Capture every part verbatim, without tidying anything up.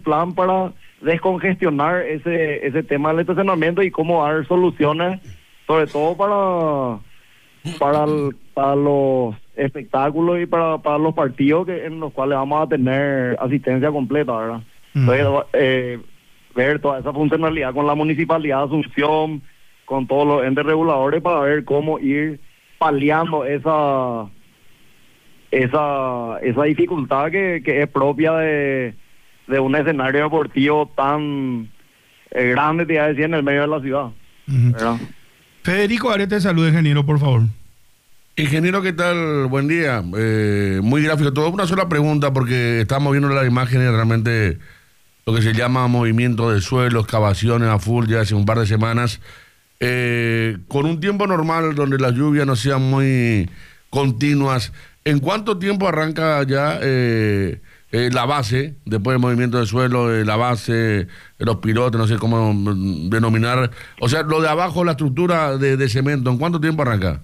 plan para descongestionar ese ese tema del estacionamiento y cómo dar soluciones, sobre todo para para, el, para los espectáculos y para, para los partidos que en los cuales vamos a tener asistencia completa, ¿verdad? Mm. Entonces, eh, ver toda esa funcionalidad con la Municipalidad de Asunción, con todos los entes reguladores, para ver cómo ir paliando esa esa esa dificultad que, que es propia de, de un escenario deportivo tan eh, grande, te iba a decir, en el medio de la ciudad. Uh-huh. ¿Verdad? Federico Arete, saluda, ingeniero, por favor. Ingeniero, ¿qué tal? Buen día. Eh, muy gráfico todo. Una sola pregunta, porque estamos viendo las imágenes, realmente lo que se llama movimiento de suelo, excavaciones a full ya hace un par de semanas. Eh, con un tiempo normal donde las lluvias no sean muy continuas, ¿en cuánto tiempo arranca ya eh, eh, la base, después del movimiento de suelo, eh, la base, eh, los pilotes, no sé cómo denominar, o sea, lo de abajo, la estructura de, de cemento, ¿en cuánto tiempo arranca?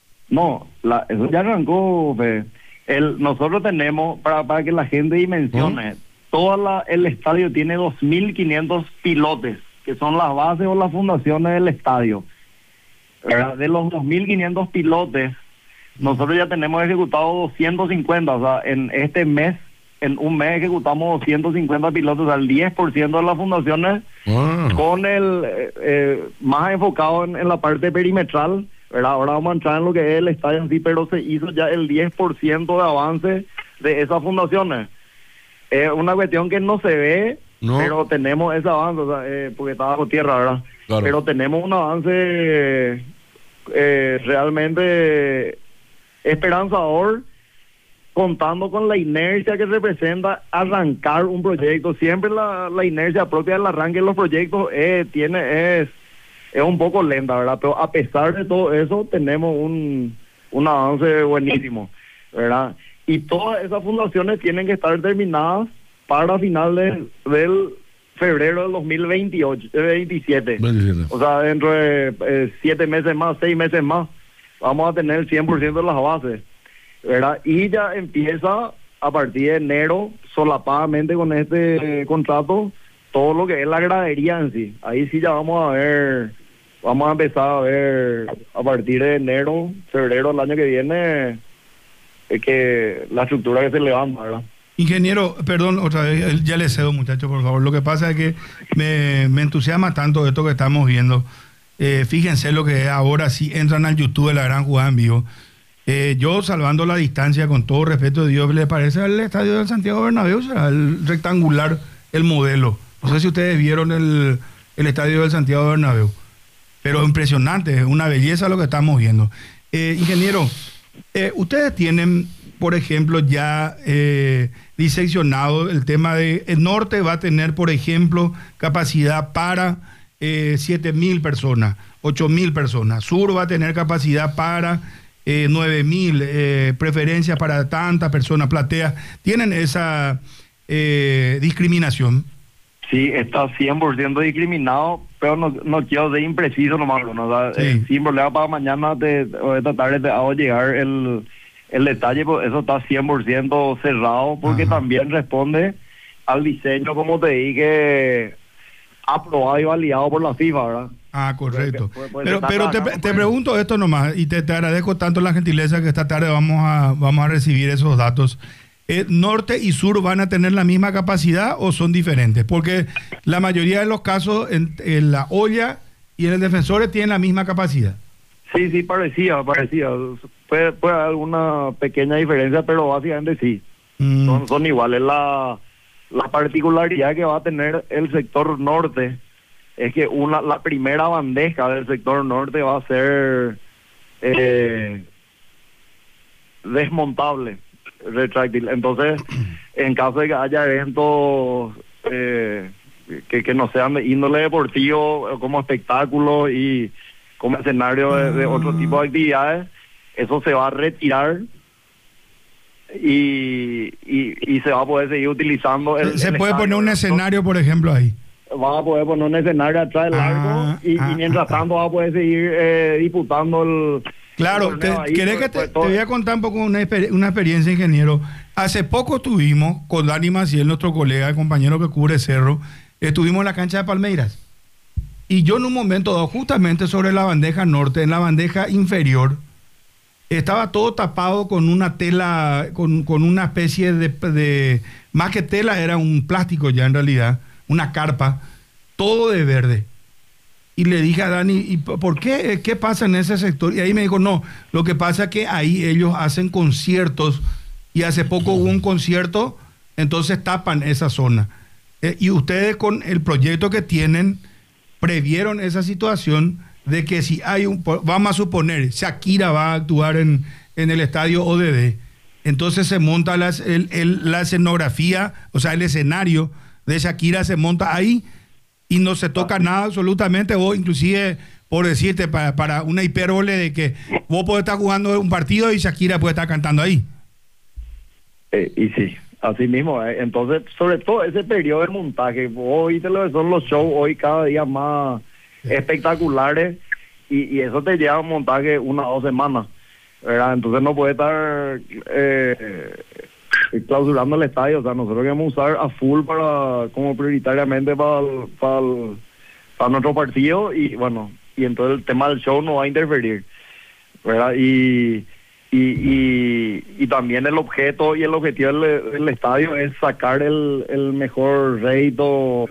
No, la, eso ya arrancó, Fe. El, nosotros tenemos, para, para que la gente dimensione, ¿Mm? todo la, el estadio tiene dos mil quinientos pilotes, que son las bases o las fundaciones del estadio. ¿Verdad? De los dos mil quinientos pilotes, nosotros ya tenemos ejecutado doscientos cincuenta, o sea, en este mes, en un mes ejecutamos doscientos cincuenta pilotos, al diez por ciento de las fundaciones, wow. con el eh, eh, más enfocado en, en la parte perimetral, ¿verdad? Ahora vamos a entrar en lo que es el estadio en sí, pero se hizo ya el diez por ciento de avance de esas fundaciones. Es una cuestión que no se ve, no. pero tenemos ese avance, o sea, eh, porque está bajo tierra, ¿verdad? Claro. Pero tenemos un avance eh, realmente esperanzador, contando con la inercia que representa arrancar un proyecto. Siempre la, la inercia propia del arranque de los proyectos eh, tiene es es un poco lenta, ¿verdad? Pero a pesar de todo eso, tenemos un, un avance buenísimo, ¿verdad? Y todas esas fundaciones tienen que estar terminadas para finales del febrero del dos mil veintiocho, veintisiete. veintisiete. O sea, dentro de eh, siete meses más, seis meses más, vamos a tener el cien por ciento de las bases, ¿verdad? Y ya empieza a partir de enero, solapadamente con este eh, contrato, todo lo que es la gradería en sí. Ahí sí ya vamos a ver, vamos a empezar a ver a partir de enero, febrero del año que viene, es que la estructura que se levanta, ¿verdad? Ingeniero, perdón, otra vez, ya le cedo, muchachos, por favor. Lo que pasa es que me, me entusiasma tanto esto que estamos viendo. Eh, fíjense lo que es ahora, si entran al YouTube de La Gran Jugada en Vivo. Eh, yo, salvando la distancia, con todo respeto de Dios, ¿le parece al estadio del Santiago Bernabéu? ¿Será el rectangular, el modelo? No sé si ustedes vieron el, el estadio del Santiago Bernabéu, pero impresionante, es una belleza lo que estamos viendo. Eh, ingeniero, eh, ustedes tienen, por ejemplo, ya eh, diseccionado el tema de el norte va a tener, por ejemplo, capacidad para eh, siete mil personas, ocho mil personas. Sur va a tener capacidad para eh, nueve mil, eh, preferencias para tantas personas, plateas. ¿Tienen esa eh, discriminación? Sí, está cien por ciento discriminado, pero no, no quiero ser impreciso nomás, ¿no? O sea, sí. Sin problema, para mañana te, o esta tarde te hago llegar el, el detalle, pues eso está cien por ciento cerrado, porque Ajá. también responde al diseño, como te dije, aprobado y validado por la FIFA, ¿verdad? Ah, correcto. Puede, puede pero pero te, te pregunto esto nomás, y te, te agradezco tanto la gentileza que esta tarde vamos a, vamos a recibir esos datos. Eh, ¿Norte y sur van a tener la misma capacidad o son diferentes? Porque la mayoría de los casos en, en la olla y en el Defensores tienen la misma capacidad. Sí, sí, parecía, parecía. Puede, puede haber alguna pequeña diferencia, pero básicamente sí. Mm. Son, son iguales. La, la particularidad que va a tener el sector norte es que una la primera bandeja del sector norte va a ser eh, desmontable. Retráctil. Entonces, en caso de que haya eventos eh, que, que no sean de índole deportivo, como espectáculo y como escenario de, de otro tipo de actividades, eso se va a retirar y, y, y se va a poder seguir utilizando. El, ¿Se el puede estadio, poner un escenario, por ejemplo, ahí? Va a poder poner un escenario atrás del largo ah, y, ah, y mientras ah, tanto va a poder seguir eh, disputando el... Claro, te, ahí, ¿querés pues, que te, pues, te voy a contar un poco una, una experiencia, ingeniero? Hace poco estuvimos con Dani Maciel, nuestro colega, el compañero que cubre Cerro, estuvimos en la cancha de Palmeiras. Y yo en un momento dado, justamente sobre la bandeja norte, en la bandeja inferior, estaba todo tapado con una tela, con, con una especie de, de... Más que tela, era un plástico ya en realidad, una carpa, todo de verde. Y le dije a Dani, ¿y por qué? ¿Qué pasa en ese sector? Y ahí me dijo, no, lo que pasa es que ahí ellos hacen conciertos y hace poco hubo un concierto, entonces tapan esa zona. Eh, y ustedes con el proyecto que tienen, previeron esa situación de que si hay un, vamos a suponer, Shakira va a actuar en, en el estadio O D D, entonces se monta las, el, el, la escenografía, o sea, el escenario de Shakira se monta ahí y no se toca nada absolutamente, vos inclusive, por decirte, para, para una hipérbole de que vos podés estar jugando un partido y Shakira puede estar cantando ahí. Eh, y sí, así mismo. Eh. Entonces, sobre todo ese periodo de montaje, hoy te lo son los shows, hoy cada día más espectaculares, y, y eso te lleva a un montaje una o dos semanas, ¿verdad? Entonces no puede estar eh, clausurando el estadio. O sea, nosotros queremos usar a full para, como prioritariamente para, para, para nuestro partido, y bueno, y entonces el tema del show no va a interferir, ¿verdad? Y Y, y, y también el objeto y el objetivo del, del estadio es sacar el, el mejor rédito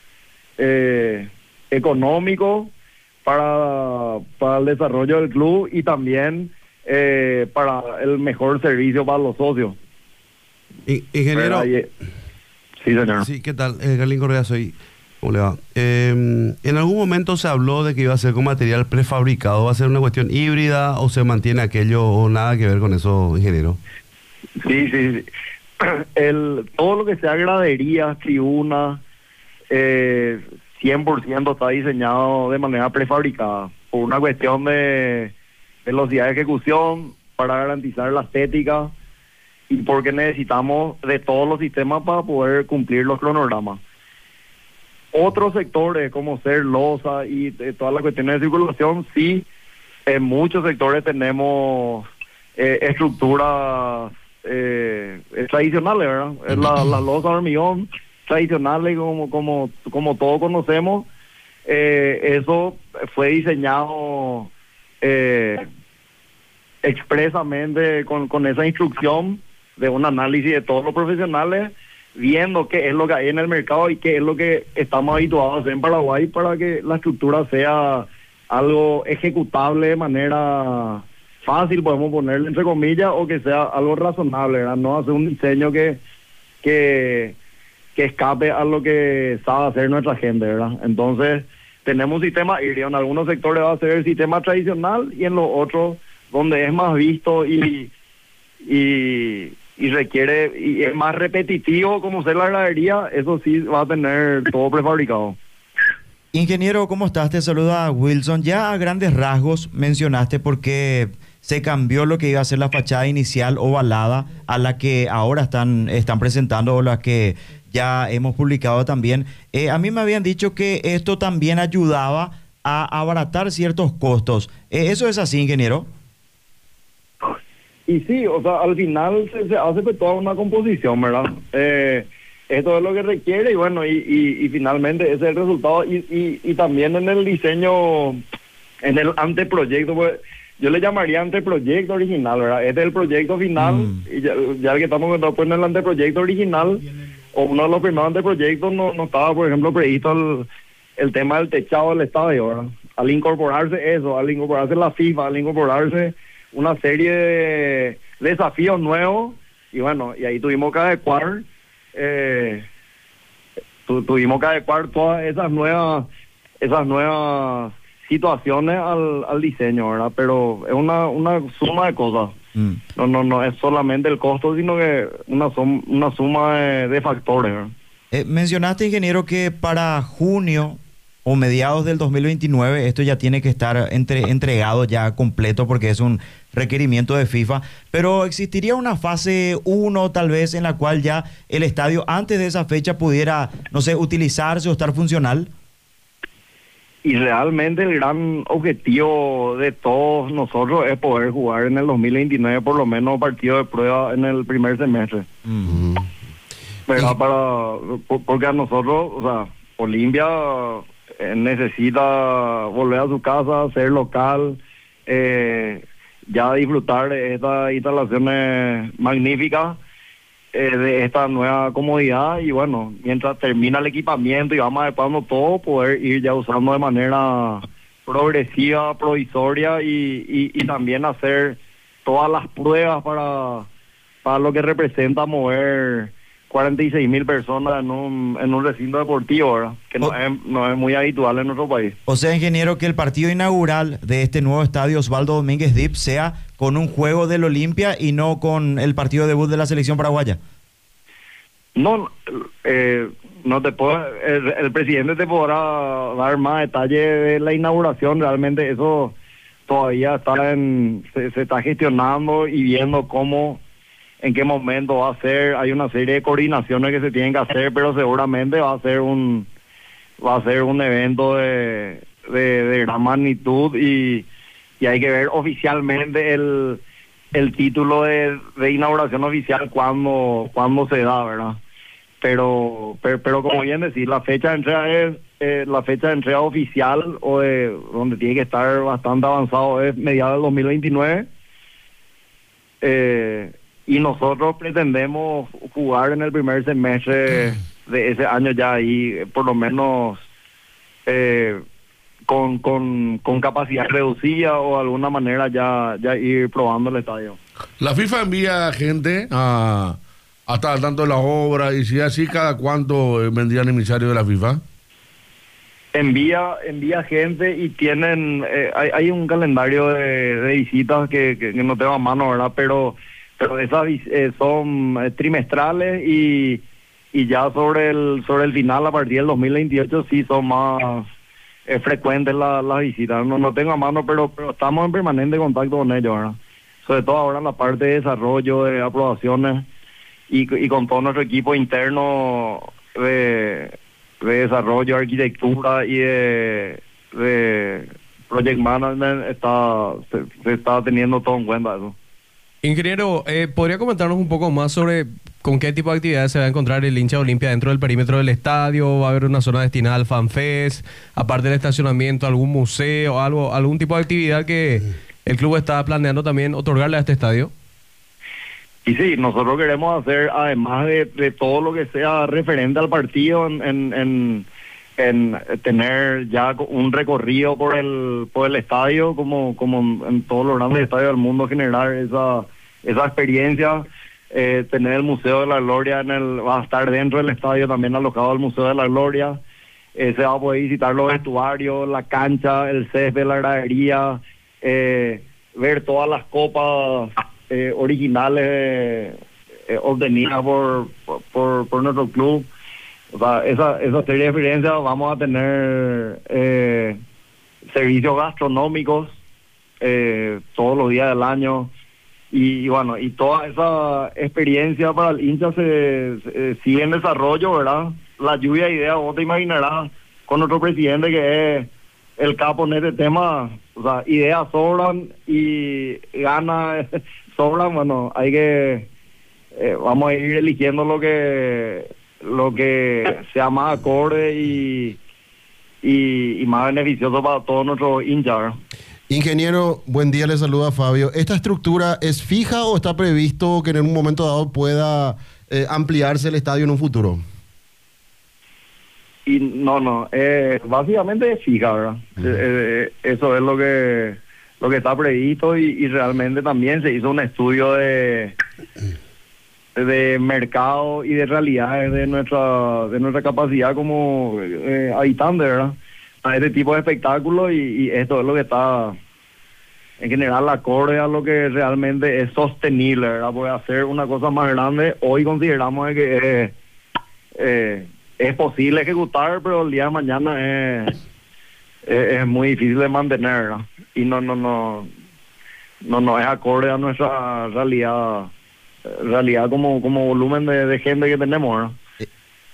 eh, económico para, para el desarrollo del club, y también eh, para el mejor servicio para los socios. I, ingeniero. Y, sí, señor. Sí, ¿qué tal? Eh, Carlín Correa soy. ¿Cómo le va? Eh, en algún momento se habló de que iba a ser con material prefabricado. ¿Va a ser una cuestión híbrida o se mantiene aquello o nada que ver con eso, ingeniero? Sí, sí, sí. El, todo lo que sea gradería, tribuna, eh, cien por ciento está diseñado de manera prefabricada, por una cuestión de velocidad de ejecución, para garantizar la estética, y porque necesitamos de todos los sistemas para poder cumplir los cronogramas. Otros sectores, como ser losa y eh, todas las cuestiones de circulación, sí, en muchos sectores tenemos eh, estructuras eh, tradicionales, ¿verdad? La, la losa de hormigón tradicionales, como como como todos conocemos, eh, eso fue diseñado eh, expresamente con, con esa instrucción de un análisis de todos los profesionales, viendo qué es lo que hay en el mercado y qué es lo que estamos habituados a hacer en Paraguay para que la estructura sea algo ejecutable de manera fácil, podemos ponerle entre comillas, o que sea algo razonable, ¿verdad? No hacer un diseño que que, que escape a lo que sabe hacer nuestra gente, ¿verdad? Entonces, tenemos un sistema híbrido. En algunos sectores va a ser el sistema tradicional, y en los otros, donde es más visto y y y requiere, y es más repetitivo como ser la gradería, eso sí va a tener todo prefabricado. Ingeniero, ¿cómo estás? Te saluda Wilson. Ya a grandes rasgos mencionaste por qué se cambió lo que iba a ser la fachada inicial ovalada a la que ahora están, están presentando, o la que ya hemos publicado también. Eh, a mí me habían dicho que esto también ayudaba a abaratar ciertos costos. Eh, ¿Eso es así, ingeniero? Y sí, o sea, al final se, se hace pues toda una composición, ¿verdad? Eh, esto es lo que requiere, y bueno, y, y, y finalmente ese es el resultado. Y, y, y también en el diseño, en el anteproyecto, pues yo le llamaría anteproyecto original, ¿verdad? Este es el proyecto final, mm. y ya, ya que estamos pues, en el anteproyecto original, o uno de los primeros anteproyectos, no, no estaba, por ejemplo, previsto el, el tema del techado del estadio, ¿verdad? Al incorporarse eso, al incorporarse la FIFA, al incorporarse una serie de desafíos nuevos, y bueno, y ahí tuvimos que adecuar eh, tu, tuvimos que adecuar todas esas nuevas esas nuevas situaciones al, al diseño, ¿verdad? Pero es una una suma de cosas. Mm. No no no es solamente el costo, sino que una sum, una suma de, de factores, ¿verdad? Eh, mencionaste, ingeniero, que para junio o mediados del dos mil veintinueve esto ya tiene que estar entre, entregado ya completo, porque es un requerimiento de FIFA, pero ¿existiría una fase uno tal vez en la cual ya el estadio antes de esa fecha pudiera, no sé, utilizarse o estar funcional? y realmente el gran objetivo de todos nosotros es poder jugar en el dos mil veintinueve por lo menos partido de prueba en el primer semestre. Mm. ¿Verdad? Para, por- porque a nosotros, o sea, Olimpia eh, necesita volver a su casa, ser local, eh, ya disfrutar de estas instalaciones magníficas, eh, de esta nueva comodidad, y bueno, mientras termina el equipamiento y vamos adecuando todo, poder ir ya usando de manera progresiva, provisoria, y, y, y también hacer todas las pruebas para, para lo que representa mover cuarenta y seis mil personas en un, en un recinto deportivo, ¿verdad? Que no, Oh. es, no es muy habitual en nuestro país. O sea, ingeniero, que el partido inaugural de este nuevo estadio Osvaldo Domínguez Dip sea con un juego del Olimpia y no con el partido debut de la selección paraguaya. No, eh, no te puedo, el, el presidente te podrá dar más detalle de la inauguración. Realmente eso todavía está en, se, se está gestionando y viendo cómo, en qué momento va a ser. Hay una serie de coordinaciones que se tienen que hacer, pero seguramente va a ser un, va a ser un evento de, de, de gran magnitud, y, y hay que ver oficialmente el, el título de, de inauguración oficial cuando, cuando se da, ¿verdad? Pero, pero, pero como bien decir, la fecha de entrega es, eh, la fecha de entrega oficial, o de donde tiene que estar bastante avanzado, es mediados del dos mil veintinueve. Eh, y nosotros pretendemos jugar en el primer semestre de ese año ya ahí, eh, por lo menos eh, con, con, con capacidad reducida, o de alguna manera ya, ya ir probando el estadio. La FIFA envía gente a, a estar al tanto de la obra, y si es así, ¿cada cuánto eh, vendrían emisarios de la FIFA? Envía envía gente, y tienen, eh, hay, hay un calendario de, de visitas que, que, que no tengo a mano, ¿verdad? Pero, pero esas vis- eh, son eh, trimestrales, y, y ya sobre el sobre el final, a partir del dos mil veintiocho, sí son más eh, frecuentes la- las visitas. No, no tengo a mano, pero, pero estamos en permanente contacto con ellos, ¿verdad? Sobre todo ahora en la parte de desarrollo, de aprobaciones, y, y con todo nuestro equipo interno de, de desarrollo, arquitectura y de, de project management, está se, se está teniendo todo en cuenta eso. Ingeniero, eh, ¿podría comentarnos un poco más sobre con qué tipo de actividades se va a encontrar el hincha Olimpia dentro del perímetro del estadio? ¿Va a haber una zona destinada al FanFest? Aparte del estacionamiento, algún museo, algo, algún tipo de actividad que el club está planeando también otorgarle a este estadio? Y sí, nosotros queremos hacer, además de, de todo lo que sea referente al partido, en, en, en, en tener ya un recorrido por el por el estadio, como como en todos los grandes estadios del mundo, generar esa esa experiencia. Eh, tener el Museo de la Gloria, en el va a estar dentro del estadio también alojado el Museo de la Gloria. Eh, se va a poder visitar los vestuarios, la cancha, el césped, la gradería, eh, ver todas las copas eh, originales eh, eh, obtenidas por, por, por nuestro club. O sea, esa, esa serie de experiencias. Vamos a tener eh, servicios gastronómicos eh, todos los días del año. Y, y bueno, y toda esa experiencia para el hincha se, se- sigue en desarrollo, ¿verdad? La lluvia de ideas, vos te imaginarás, con nuestro presidente, que es el capo en este tema. O sea, ideas sobran y ganas sobran. Bueno, hay que, eh, vamos a ir eligiendo lo que lo que sea más acorde y, y, y más beneficioso para todos nuestros hinchas, ¿verdad? Ingeniero, buen día, le saluda Fabio. ¿Esta estructura es fija o está previsto que en un momento dado pueda eh, ampliarse el estadio en un futuro? Y no, no, eh, básicamente es fija, ¿verdad? Eh, eh, eso es lo que lo que está previsto, y, y realmente también se hizo un estudio de de mercado y de realidades de nuestra de nuestra capacidad como eh, habitante, ¿verdad? A este tipo de espectáculos, y, y esto es lo que está en general acorde a lo que realmente es sostenible, ¿verdad? Porque hacer una cosa más grande hoy consideramos de que es, eh, es posible ejecutar, pero el día de mañana es, es, es muy difícil de mantener, ¿verdad? Y no no no no no es acorde a nuestra realidad realidad como como volumen de, de gente que tenemos, ¿verdad?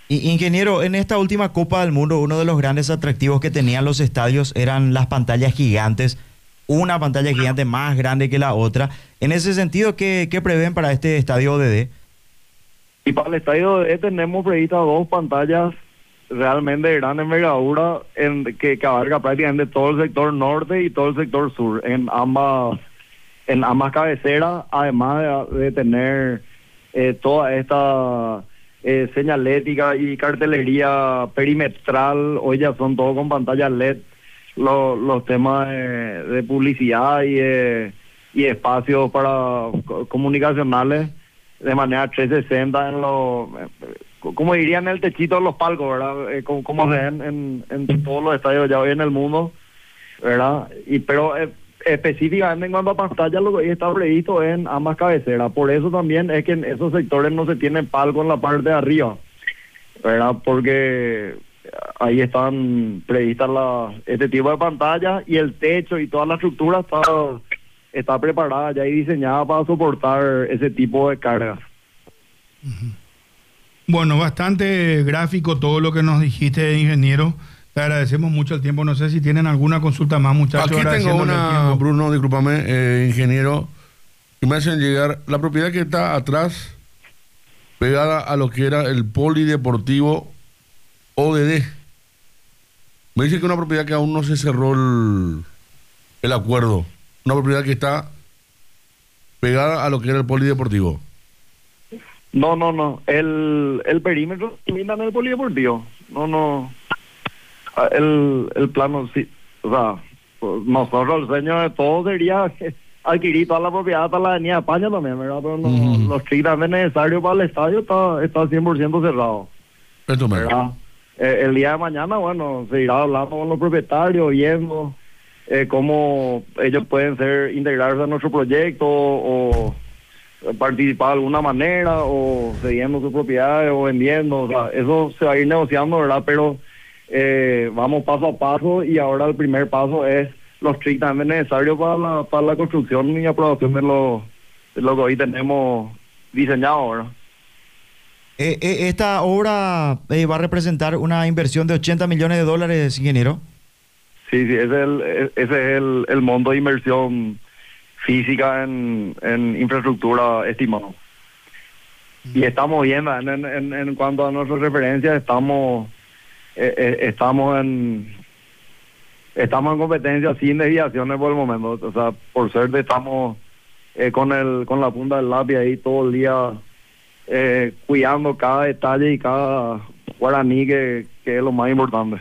Y, ingeniero, en esta última Copa del Mundo, uno de los grandes atractivos que tenían los estadios eran las pantallas gigantes, una pantalla gigante más grande que la otra. En ese sentido, ¿qué, qué prevén para este estadio O D D? Y para el estadio O D D tenemos previstas dos pantallas realmente de gran envergadura en, que, que abarca prácticamente todo el sector norte y todo el sector sur, en ambas, en ambas cabeceras, además de, de tener eh, toda esta eh, señalética y cartelería perimetral. Hoy ya son todos con pantallas L E D, los, los temas de, de publicidad y, de, y espacios para comunicacionales de manera trescientos sesenta en los, como dirían, en el techito de los palcos, ¿verdad? Eh, como, como se ven en, en todos los estadios ya hoy en el mundo, ¿verdad? Y pero eh, específicamente en cuanto a pantalla, lo que está previsto en ambas cabeceras. Por eso también es que en esos sectores no se tiene palco en la parte de arriba, ¿verdad? Porque ahí están previstas la, este tipo de pantallas, y el techo y toda la estructura está, está preparada ya y diseñada para soportar ese tipo de cargas. Uh-huh. Bueno, bastante gráfico todo lo que nos dijiste, ingeniero. Te agradecemos mucho el tiempo. No sé si tienen alguna consulta más, muchachos. Aquí tengo una, Bruno, discúlpame, eh, ingeniero, y me hacen llegar la propiedad que está atrás, pegada a lo que era el polideportivo O D D. Me dice que una propiedad que aún no se cerró el, el acuerdo. Una propiedad que está pegada a lo que era el polideportivo. No, no, no. El, el perímetro termina en el polideportivo. No, no. El, el plano, sí. O sea, pues nosotros, el sueño de todos sería adquirir toda la propiedad hasta la avenida España también, ¿verdad? Pero no, uh-huh. Lo estrictamente necesario para el estadio está, está cien por ciento cerrado. Esto me ¿verdad? Eh, el día de mañana, bueno, se irá hablando con los propietarios, viendo eh, cómo ellos pueden ser integrarse a nuestro proyecto o participar de alguna manera, o cediendo sus propiedades o vendiendo. O sea, eso se va a ir negociando, ¿verdad? Pero eh, vamos paso a paso, y ahora el primer paso es lo estrictamente necesario para la, para la construcción y aprobación de lo, de lo que hoy tenemos diseñado, ¿verdad? Eh, eh, esta obra eh, va a representar una inversión de ochenta millones de dólares, ingeniero. Sí, sí, ese es el, ese es el, el monto de inversión física en, en infraestructura estimado. Y estamos viendo, en, en, en cuanto a nuestras referencias, estamos eh, eh, estamos en estamos en competencia sin desviaciones por el momento. O sea, por suerte estamos eh, con el con la punta del lápiz ahí todo el día, eh, cuidando cada detalle y cada guaraní, que, que es lo más importante.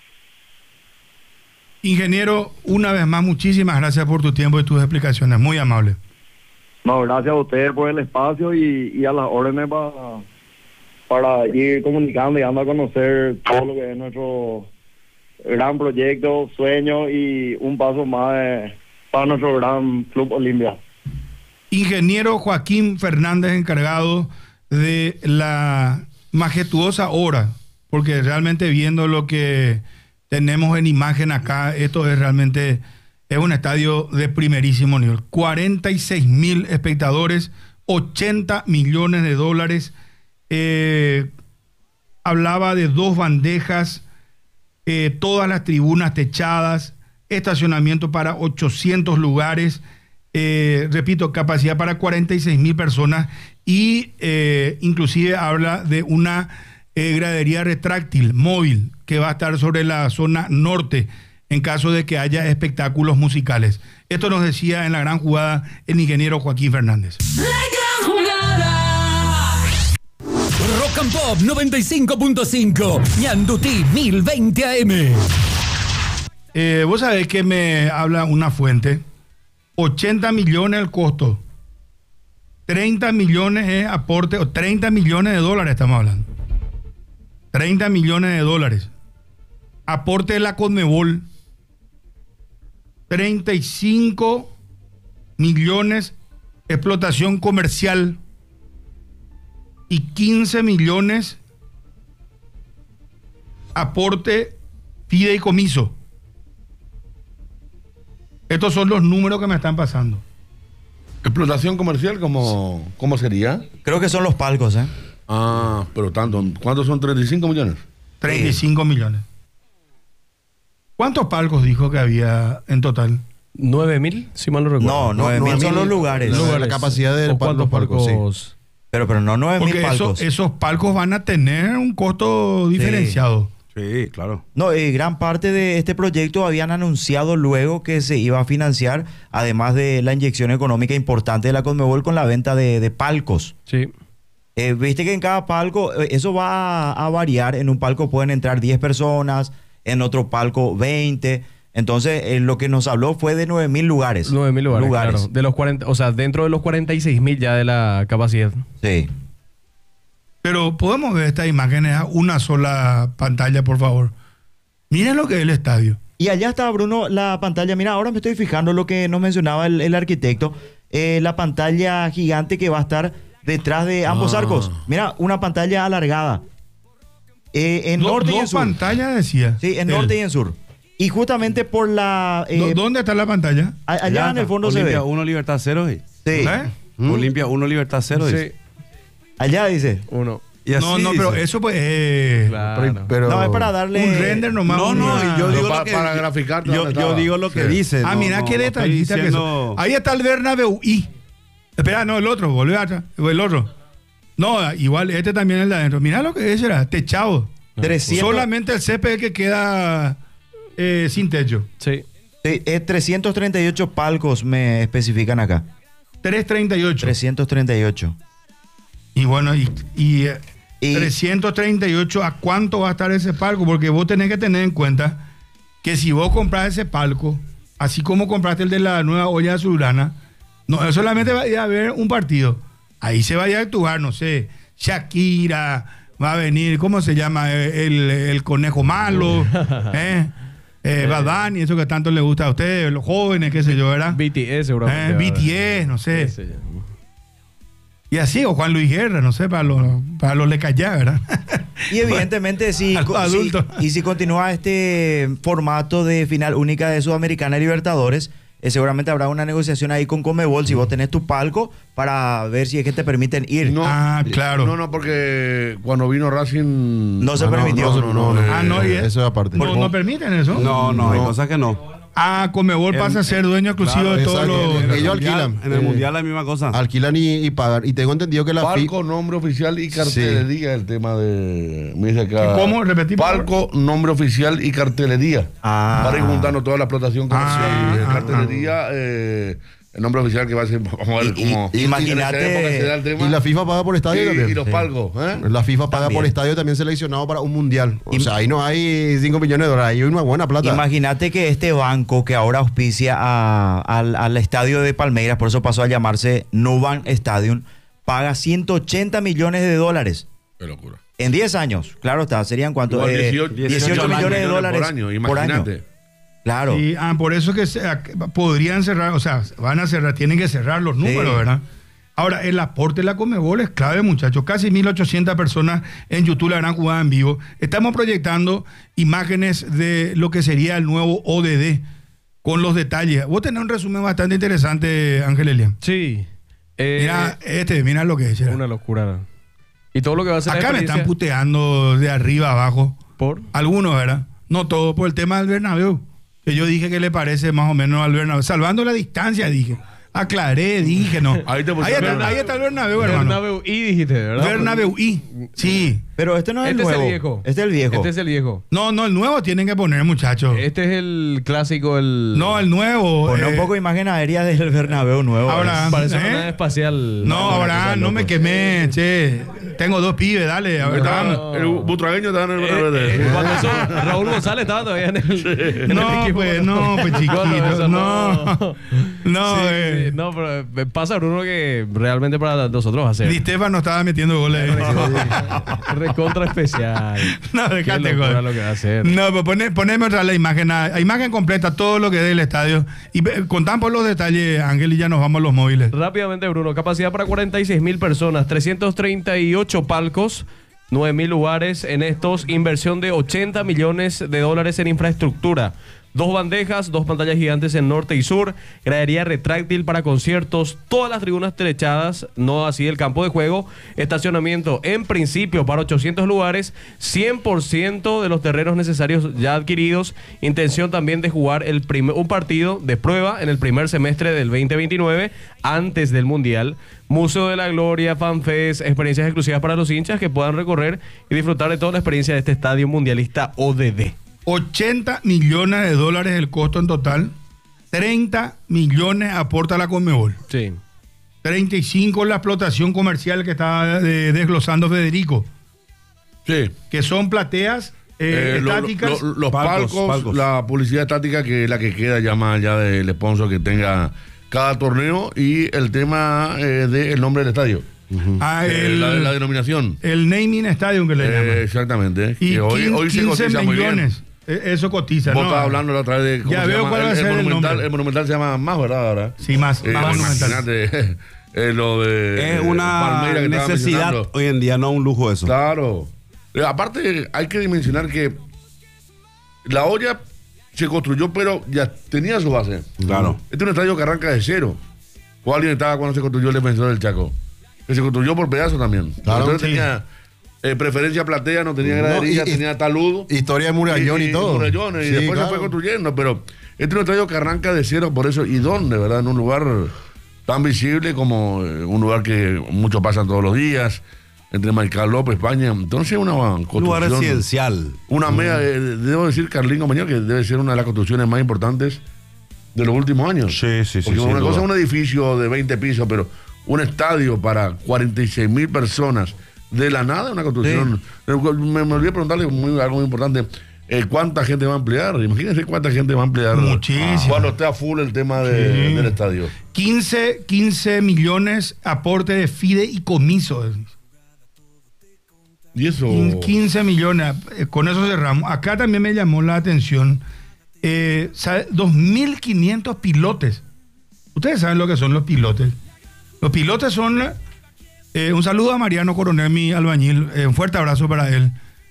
Ingeniero, una vez más, muchísimas gracias por tu tiempo y tus explicaciones, muy amable. No, gracias a ustedes por el espacio y, y a las órdenes para, para ir comunicando y dando a conocer todo lo que es nuestro gran proyecto, sueño y un paso más de, para nuestro gran Club Olimpia. Ingeniero Joaquín Fernández, encargado de la majestuosa obra, porque realmente viendo lo que tenemos en imagen acá, esto es realmente, es un estadio de primerísimo nivel. cuarenta y seis mil espectadores, ochenta millones de dólares. Eh, hablaba de dos bandejas, eh, todas las tribunas techadas, estacionamiento para ochocientos lugares, eh, repito, capacidad para cuarenta y seis mil personas, y eh, inclusive habla de una eh, gradería retráctil móvil que va a estar sobre la zona norte en caso de que haya espectáculos musicales. Esto nos decía en la gran jugada el ingeniero Joaquín Fernández. La gran jugada. Rock and Pop noventa y cinco punto cinco, Ñandutí mil veinte A M. Eh, vos sabés que me habla una fuente, ochenta millones el costo, treinta millones es aporte, o treinta millones de dólares estamos hablando. treinta millones de dólares. Aporte de la Conmebol, treinta y cinco millones explotación comercial y quince millones aporte fideicomiso. Estos son los números que me están pasando. ¿Explotación comercial cómo, cómo sería? Creo que son los palcos, ¿eh? Ah, pero tanto. ¿Cuántos son treinta y cinco millones? treinta y cinco millones. ¿Cuántos palcos dijo que había en total? ¿nueve mil? Si mal no recuerdo. No, nueve mil son los lugares. La, Lugares. la capacidad de ¿O cuántos palcos? Pero, pero no nueve mil Porque eso- palcos. esos palcos van a tener un costo diferenciado. Sí, claro. No, eh, gran parte de este proyecto habían anunciado luego que se iba a financiar, además de la inyección económica importante de la Conmebol con la venta de, de palcos. Sí. Eh, Viste que en cada palco, eh, eso va a, a variar. En un palco pueden entrar diez personas, en otro palco veinte. Entonces, eh, lo que nos habló fue de nueve mil lugares. nueve mil lugares, claro. De los cuarenta, o sea, dentro de los cuarenta y seis mil ya de la capacidad. Sí. Pero podemos ver estas imágenes a una sola pantalla, por favor. Miren lo que es el estadio. Y allá está, Bruno, la pantalla. Mira, ahora me estoy fijando lo que nos mencionaba el, el arquitecto. Eh, la pantalla gigante que va a estar detrás de ambos Ah. arcos. Mira, una pantalla alargada. Eh, en Do- norte y en dos sur. pantallas, decía. Sí, en él. norte y en sur. Y justamente por la... eh, Do- ¿Dónde está la pantalla? a- allá en el fondo se Olimpia ve. uno, Libertad cero. Sí. Sí. ¿Eh? Olimpia uno, Libertad cero. Sí. dice. Allá dice. Uno. Y así No, no, pero dice. eso pues eh, Claro. Pero, No, es para darle... un render nomás. No, no, una- y yo No, digo pa- lo que, para graficarte yo, dónde yo estaba. digo lo que Sí. dice. Ah, no, mira no, qué no detallista estoy que diciendo- eso. Ahí está el Bernabéu I. Espera, no, el otro, volvé atrás. El otro. No, igual este también es el de adentro. Mira lo que es, era techado. trescientos Solamente el césped es el que queda eh, sin techo. Sí. Sí, eh, trescientos treinta y ocho palcos me especifican acá. trescientos treinta y ocho. trescientos treinta y ocho. Y bueno, y, y, eh, Y- trescientos treinta y ocho, ¿a cuánto va a estar ese palco? Porque vos tenés que tener en cuenta que si vos compras ese palco, así como compraste el de la nueva olla azulgrana, no solamente va a ir a ver un partido. Ahí se va a ir a actuar, no sé, Shakira, va a venir, ¿cómo se llama? El, el conejo malo, ¿eh? Eh, Bad Bunny, eso que tanto le gusta a ustedes, los jóvenes, qué sé yo, ¿verdad? B T S seguramente. Eh, B T S, no sé. Sí, sí. Y así, o Juan Luis Guerra, no sé, para los, para los lecayá, ¿verdad? Y evidentemente, si, A los co- si- adultos. y si continúa este formato de final única de Sudamericana y Libertadores, eh, seguramente habrá una negociación ahí con Conmebol si vos tenés tu palco para ver si es que te permiten ir. No, Ah, claro. No, no, porque cuando vino Racing. No se Ah, permitió. No, no, no. Ah, no, y eh, eso es aparte. No, no permiten eso. No, no, hay No. cosas que no. Ah, Conmebol En- pasa a ser dueño exclusivo Claro, de todos exacto. los. En el- Ellos Mundial, alquilan. En el eh, mundial la misma cosa. alquilan y, y pagan. Y tengo entendido que la fi- Palco, nombre oficial y cartelería, el tema de. Me dice acá. ¿Cómo? Repetí, por Palco, nombre oficial y cartelería. Ah. Para ir juntando toda la explotación comercial. Ah, Eh, ah, cartelería, eh, el nombre oficial que va a ser. Vamos a ver Y- cómo. y- imagínate- en esa época se da el tema. y la FIFA paga por estadio Sí, también. y los Sí. palcos. ¿eh? La FIFA paga También. por estadio también seleccionado para un mundial. O Im- sea, ahí no hay cinco millones de dólares, ahí hay una buena plata. Imagínate que este banco que ahora auspicia a- al, al estadio de Palmeiras, por eso pasó a llamarse Nubank Stadium, paga ciento ochenta millones de dólares Qué locura. en diez años. Claro está, serían cuánto? Igual Eh, dieciocho dieciocho millones de dólares por año, por año. imagínate. Claro. Y, ah, por eso que se- podrían cerrar, o sea, van a cerrar, tienen que cerrar los números, Sí. ¿verdad? Ahora, el aporte de la Conmebol es clave, muchachos. Casi mil ochocientas personas en YouTube la gran jugada en vivo. Estamos proyectando imágenes de lo que sería el nuevo O D D con los detalles. Vos tenés un resumen bastante interesante, Ángel Elian. Sí. Eh, Mira, este, mira lo que es. era. una locura. Y todo lo que va a ser la Acá me están experiencia- puteando de arriba abajo. ¿Por? Algunos, ¿verdad? No todo por el tema del Bernabéu. Que yo dije que le parece más o menos al Bernabéu. Salvando la distancia, dije. Aclaré, dije, no. Ahí te ahí, pusieron está, Bernabéu. ahí está el Bernabéu, hermano. Bernabéu I dijiste, ¿verdad? Bernabéu I. Sí. Pero este no es Este el es el nuevo. viejo. Este es el viejo. Este es el viejo. No, no, el nuevo tienen que poner, muchachos. Este es el clásico, el... No, el nuevo. Pone eh, un poco de imagen aérea del Bernabéu nuevo. Ahora, Parece ¿eh? una nave espacial. No, una ahora cosa no loco. me quemé, che. Tengo dos pibes, dale. A ver, No. vamos. El butragueño está en el Eh, Bernabéu. eh, cuando eso, Raúl González estaba todavía en el, en el No, equipo. pues, no, pues, chiquito, eso no. No, Sí, eh. sí, no, pero eh, pasa Bruno que realmente para nosotros va a ser Di Stefano estaba metiendo goles. recontra especial. No, Qué dejate, locura joder. lo que va a hacer. No, pero pone, poneme otra la imagen, a- a imagen completa, todo lo que es del estadio. Y ve- contán por los detalles, Ángel, y ya nos vamos a los móviles. Rápidamente, Bruno, capacidad para cuarenta y seis mil personas, trescientos treinta y ocho palcos, nueve mil lugares en estos, inversión de ochenta millones de dólares en infraestructura. Dos bandejas, dos pantallas gigantes en norte y sur, gradería retráctil para conciertos, todas las tribunas terechadas, no así el campo de juego, estacionamiento en principio para ochocientos lugares, cien por ciento de los terrenos necesarios ya adquiridos, intención también de jugar el primer, un partido de prueba en el primer semestre del veinte veintinueve, antes del Mundial. Museo de la Gloria, FanFest, experiencias exclusivas para los hinchas que puedan recorrer y disfrutar de toda la experiencia de este estadio mundialista O D D. ochenta millones de dólares el costo en total, treinta millones aporta la Conmebol. Sí. treinta y cinco la explotación comercial que está eh, desglosando Federico. Sí. Que son plateas eh, Eh, lo- estáticas. lo- los palcos, palcos, palcos. la publicidad estática, que es la que queda ya más allá del sponsor que tenga cada torneo, y el tema eh, del nombre del estadio. Ah, Eh, el, la, la denominación. el naming stadium que le Eh, llaman. exactamente. Y que hoy, hoy se quince cotiza muy bien. millones. Eh, Eso cotiza, Vos ¿no? estabas hablando la otra vez de cómo Ya se veo llama. cuál va a el, el ser el monumental, nombre. el monumental se llama más, ¿verdad? Ahora. Sí, más, Eh, más monumental. imagínate, eh, lo de Es una Palmeira que estaba necesidad mencionando. hoy en día, no un lujo eso. Claro. Eh, aparte, hay que dimensionar que la olla se construyó, pero ya tenía su base. Claro. Este es un estadio que arranca de cero. O alguien estaba cuando se construyó el Defensor del Chaco. Que se construyó por pedazos también. Claro, Entonces sí. tenía eh, preferencia platea, no tenía gradería, No, y- y- tenía talud. Historia de murallón y, todo. murallones, y Sí, después claro. se fue construyendo. Pero este es un estadio que arranca de cero, por eso. ¿Y dónde, verdad? En un lugar tan visible como eh, un lugar que muchos pasan todos los días, entre Mariscal López, España. Entonces, una construcción. Lugar residencial. Una mega, eh, debo decir, Carlín Compañero, que debe ser una de las construcciones más importantes de los últimos años. Sí, sí, sí, Porque sin una cosa duda. es un edificio de veinte pisos, pero un estadio para cuarenta y seis mil personas de la nada, una construcción. Me, me olvidé preguntarle muy, algo muy importante. eh, ¿Cuánta gente va a ampliar? Imagínense cuánta gente va a ampliar. Muchísimo. Cuando esté a full el tema de- Sí. del estadio. quince, quince millones aporte de fideicomiso. Y eso. quince millones, eh, con eso cerramos. Acá también me llamó la atención, eh, ¿sabe? dos mil quinientos pilotes. Ustedes saben lo que son los pilotes. Los pilotes son, eh, un saludo a Mariano Coronel, mi albañil, eh, un fuerte abrazo para él.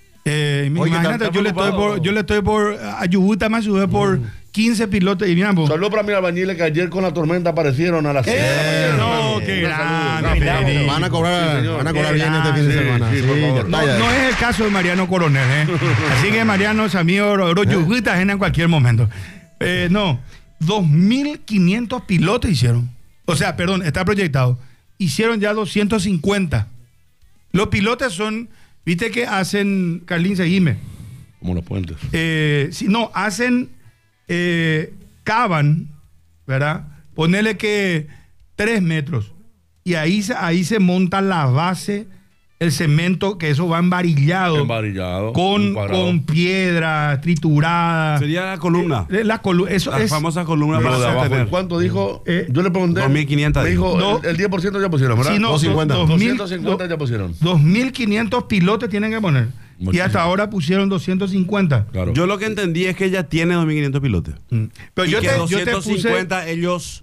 Eh, Oye, imagínate, ¿está yo le, estoy preocupado? por, yo le estoy por, a Yubuta me ayudé por quince pilotos y mira, pues, Saludos para mis albañiles que ayer con la tormenta aparecieron a las seis de la Eh, mañana. no, Un qué saludo. grande, Gracias. Federico. Van a cobrar, Sí, señor. van a cobrar Qué bien este fin de grande. semana. Sí, Sí, por favor. ya No, está, ya. no es el caso de Mariano Coronel, ¿eh? Así que Mariano es amigo, Royuguita en cualquier momento. Eh, no, dos mil quinientos pilotos hicieron. O sea, perdón, está proyectado. Hicieron ya doscientos cincuenta. Los pilotos son, viste que hacen, Carlín, seguime. Como los puentes. Eh, si no, hacen, eh, cavan, ¿verdad? Ponele que tres metros. Y ahí, se- ahí se monta la base, el cemento, que eso va embarillado. Embarillado. Con, un cuadrado. con piedra triturada. Sería la columna. Eh, La colu- eso La es. famosa columna Lo para de abajo. sostener. ¿Cuánto dijo? Eh, Yo le pregunté. dos mil quinientos Me dijo, No. el, el diez por ciento ya pusieron, ¿verdad? Sí, no, doscientos cincuenta. dos mil, doscientos cincuenta ya pusieron. dos mil quinientos pilotos tienen que poner. Y Muchísimo. hasta ahora pusieron doscientos cincuenta. Claro. Yo lo que entendí es que ella tiene dos mil quinientos pilotes. Mm. Pero y yo que te, yo te doscientos puse. cincuenta ellos,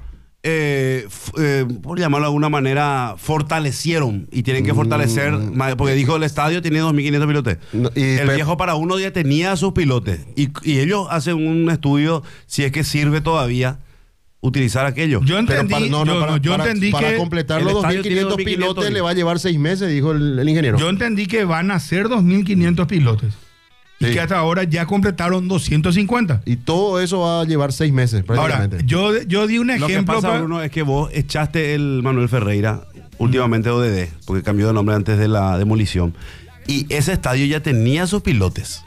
eh, f- eh, por llamarlo de alguna manera, fortalecieron y tienen que fortalecer, ma- porque dijo el estadio tiene dos mil quinientos pilotes. No, y el Pep- viejo para uno ya tenía sus pilotes y, y ellos hacen un estudio si es que sirve todavía utilizar aquello. Yo Pero entendí, para, no, no, yo, para, no, yo para- entendí para que. completar el los estadio tiene dos mil quinientos dos mil quinientos pilotes le va a llevar seis meses, dijo el, el ingeniero. Yo entendí que van a ser dos mil quinientos pilotos. Y Sí. que hasta ahora ya completaron doscientos cincuenta. Y todo eso va a llevar seis meses Ahora, prácticamente. yo, yo di un Lo que ejemplo. pasa, pa- Bruno, es que vos echaste el Manuel Ferreira, últimamente O D D, porque cambió de nombre antes de la demolición. Y ese estadio ya tenía sus pilotes.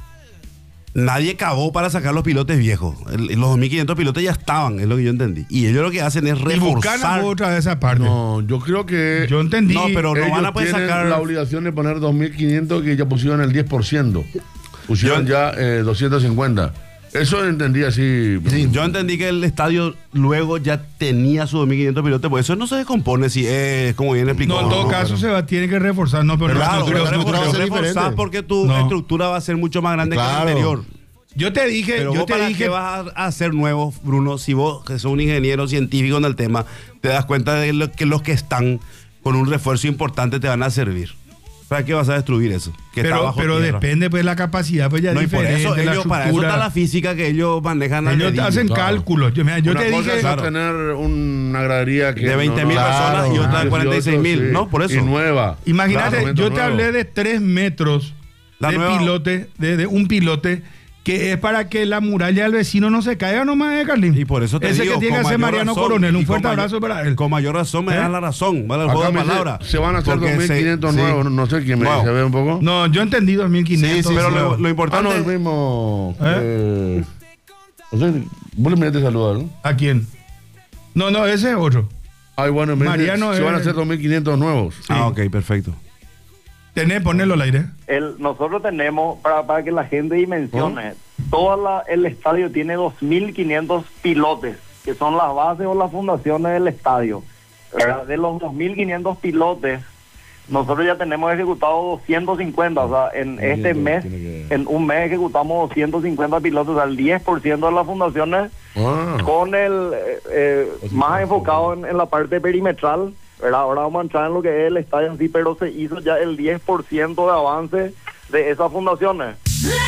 Nadie cavó para sacar los pilotes viejos. El- los dos mil quinientos pilotes ya estaban, es lo que yo entendí. Y ellos lo que hacen es y buscan reforzar. otra de esa parte. No, yo creo que. Yo entendí. No, pero no ellos van a poder tienen sacar. la obligación de poner dos mil quinientos, que ya pusieron el diez por ciento. Pusieron Yo- ya eh, doscientos cincuenta. Eso entendí así. Sí, yo entendí que el estadio luego ya tenía sus dos mil quinientos pilotos, pues eso no se descompone si es como bien explicó. No, en todo no, caso pero- se va, tiene que reforzar. No, pero no, Claro, no pero creo- no estructura va a creo. ser reforzás diferente. porque tu No. estructura va a ser mucho más grande que Claro. la anterior. Yo te dije, Pero yo vos te para dije. qué vas a hacer nuevos, Bruno, si vos, que sos un ingeniero científico en el tema, te das cuenta de lo- que los que están con un refuerzo importante te van a servir. ¿Para qué vas a destruir eso? Que está Pero, bajo pero tierra. depende, pues la capacidad, pues ya No, y por diferente, eso la ellos, para eso estructura. está la física que ellos manejan. al Ellos dedillo. hacen claro. cálculos. Yo, mira, yo Una te cosa dije... es Claro. tener una gradería que De veinte no, mil no, personas y otra de cuarenta y seis mil, sí. ¿no? Por eso. Y nueva. Imagínate, Claro, yo te nuevo. hablé de tres metros La de nueva- pilote, de, de un pilote, que es para que la muralla del vecino no se caiga nomás, ¿eh, Carlín? Y por eso te Ese digo, que tiene que con hacer mayor Mariano razón, Coronel. y Un con fuerte mayor- abrazo para él. Con mayor razón me ¿Eh? das la razón, vale el juego Acá de me dice, palabras. se van a hacer Porque dos mil quinientos se- nuevos, sí. no sé quién me Wow. dice, ve un poco. No, yo entendí dos mil quinientos. Sí, sí, Pero sí. lo, lo Ah, no, importante... el mismo. ¿Eh? Eh, o sea, vos le miraste saludar, ¿no? ¿A quién? No, no, ese es otro. Ay, bueno, me dice, Mariano se van a es- hacer dos mil quinientos nuevos. Ah, ok, perfecto. Tenés, ponerlo al aire. El, nosotros tenemos, para, para que la gente dimensione, todo la, el estadio tiene dos mil quinientos pilotes, que son las bases o las fundaciones del estadio. ¿Verdad? De los dos mil quinientos pilotes, nosotros ya tenemos ejecutados doscientos cincuenta, o sea, en este mes, en un mes ejecutamos doscientos cincuenta pilotos, o sea, el diez por ciento de las fundaciones, Ah. con el eh, eh, más enfocado en, en la parte perimetral, ¿verdad? Ahora vamos a entrar en lo que es el estadio en sí, pero se hizo ya el diez por ciento de avance de esas fundaciones.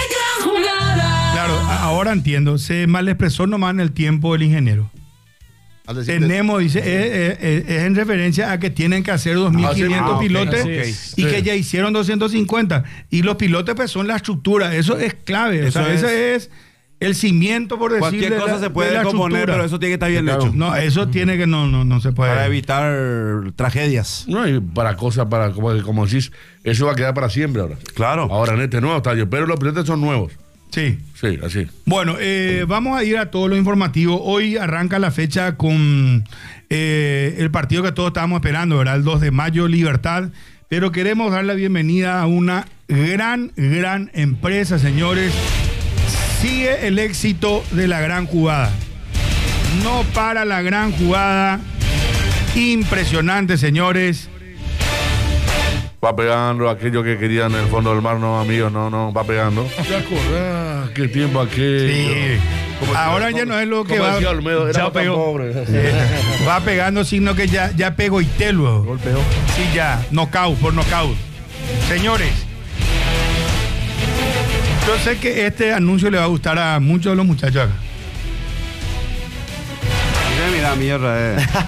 Claro, a- ahora entiendo. Se mal expresó nomás en el tiempo el ingeniero. Al decir- Tenemos, dice, es, es- es en referencia a que tienen que hacer dos mil quinientos Ah, ok, pilotes así es. y Sí. que ya hicieron doscientos cincuenta. Y los pilotes pues son la estructura, eso es clave. Eso o sea, es- ese es el cimiento, por decir, Cualquier de cosa la- se de puede la componer, estructura. pero eso tiene que estar bien Claro. hecho. No, eso tiene que, no, no, no se puede. Para evitar tragedias. No, y para cosas, para como, como decís, eso va a quedar para siempre ahora. Claro. Ahora en este nuevo estadio, pero los pilotos son nuevos. Sí. Sí, así. Bueno, eh, vamos a ir a todo lo informativo. Hoy arranca la fecha con eh, el partido que todos estábamos esperando, ¿verdad? El dos de mayo, Libertad. Pero queremos dar la bienvenida a una gran, gran empresa, señores. Sigue el éxito de la gran jugada. No para la gran jugada. Impresionante, señores. Va pegando aquello que querían en el fondo del mar, no, amigos, no, no, va pegando. ¿Te acordás? Qué tiempo aquello. Sí. Como- Ahora como- ya no es lo que como va. decía Olmedo, era Ya tan pegó. pobre. Va pegando, sino que ya, ya pegó y te luego. Golpeó. Sí, ya, knockout por knockout. Señores, yo sé que este anuncio le va a gustar a muchos de los muchachos acá. Mira, mira, mierda. Eh.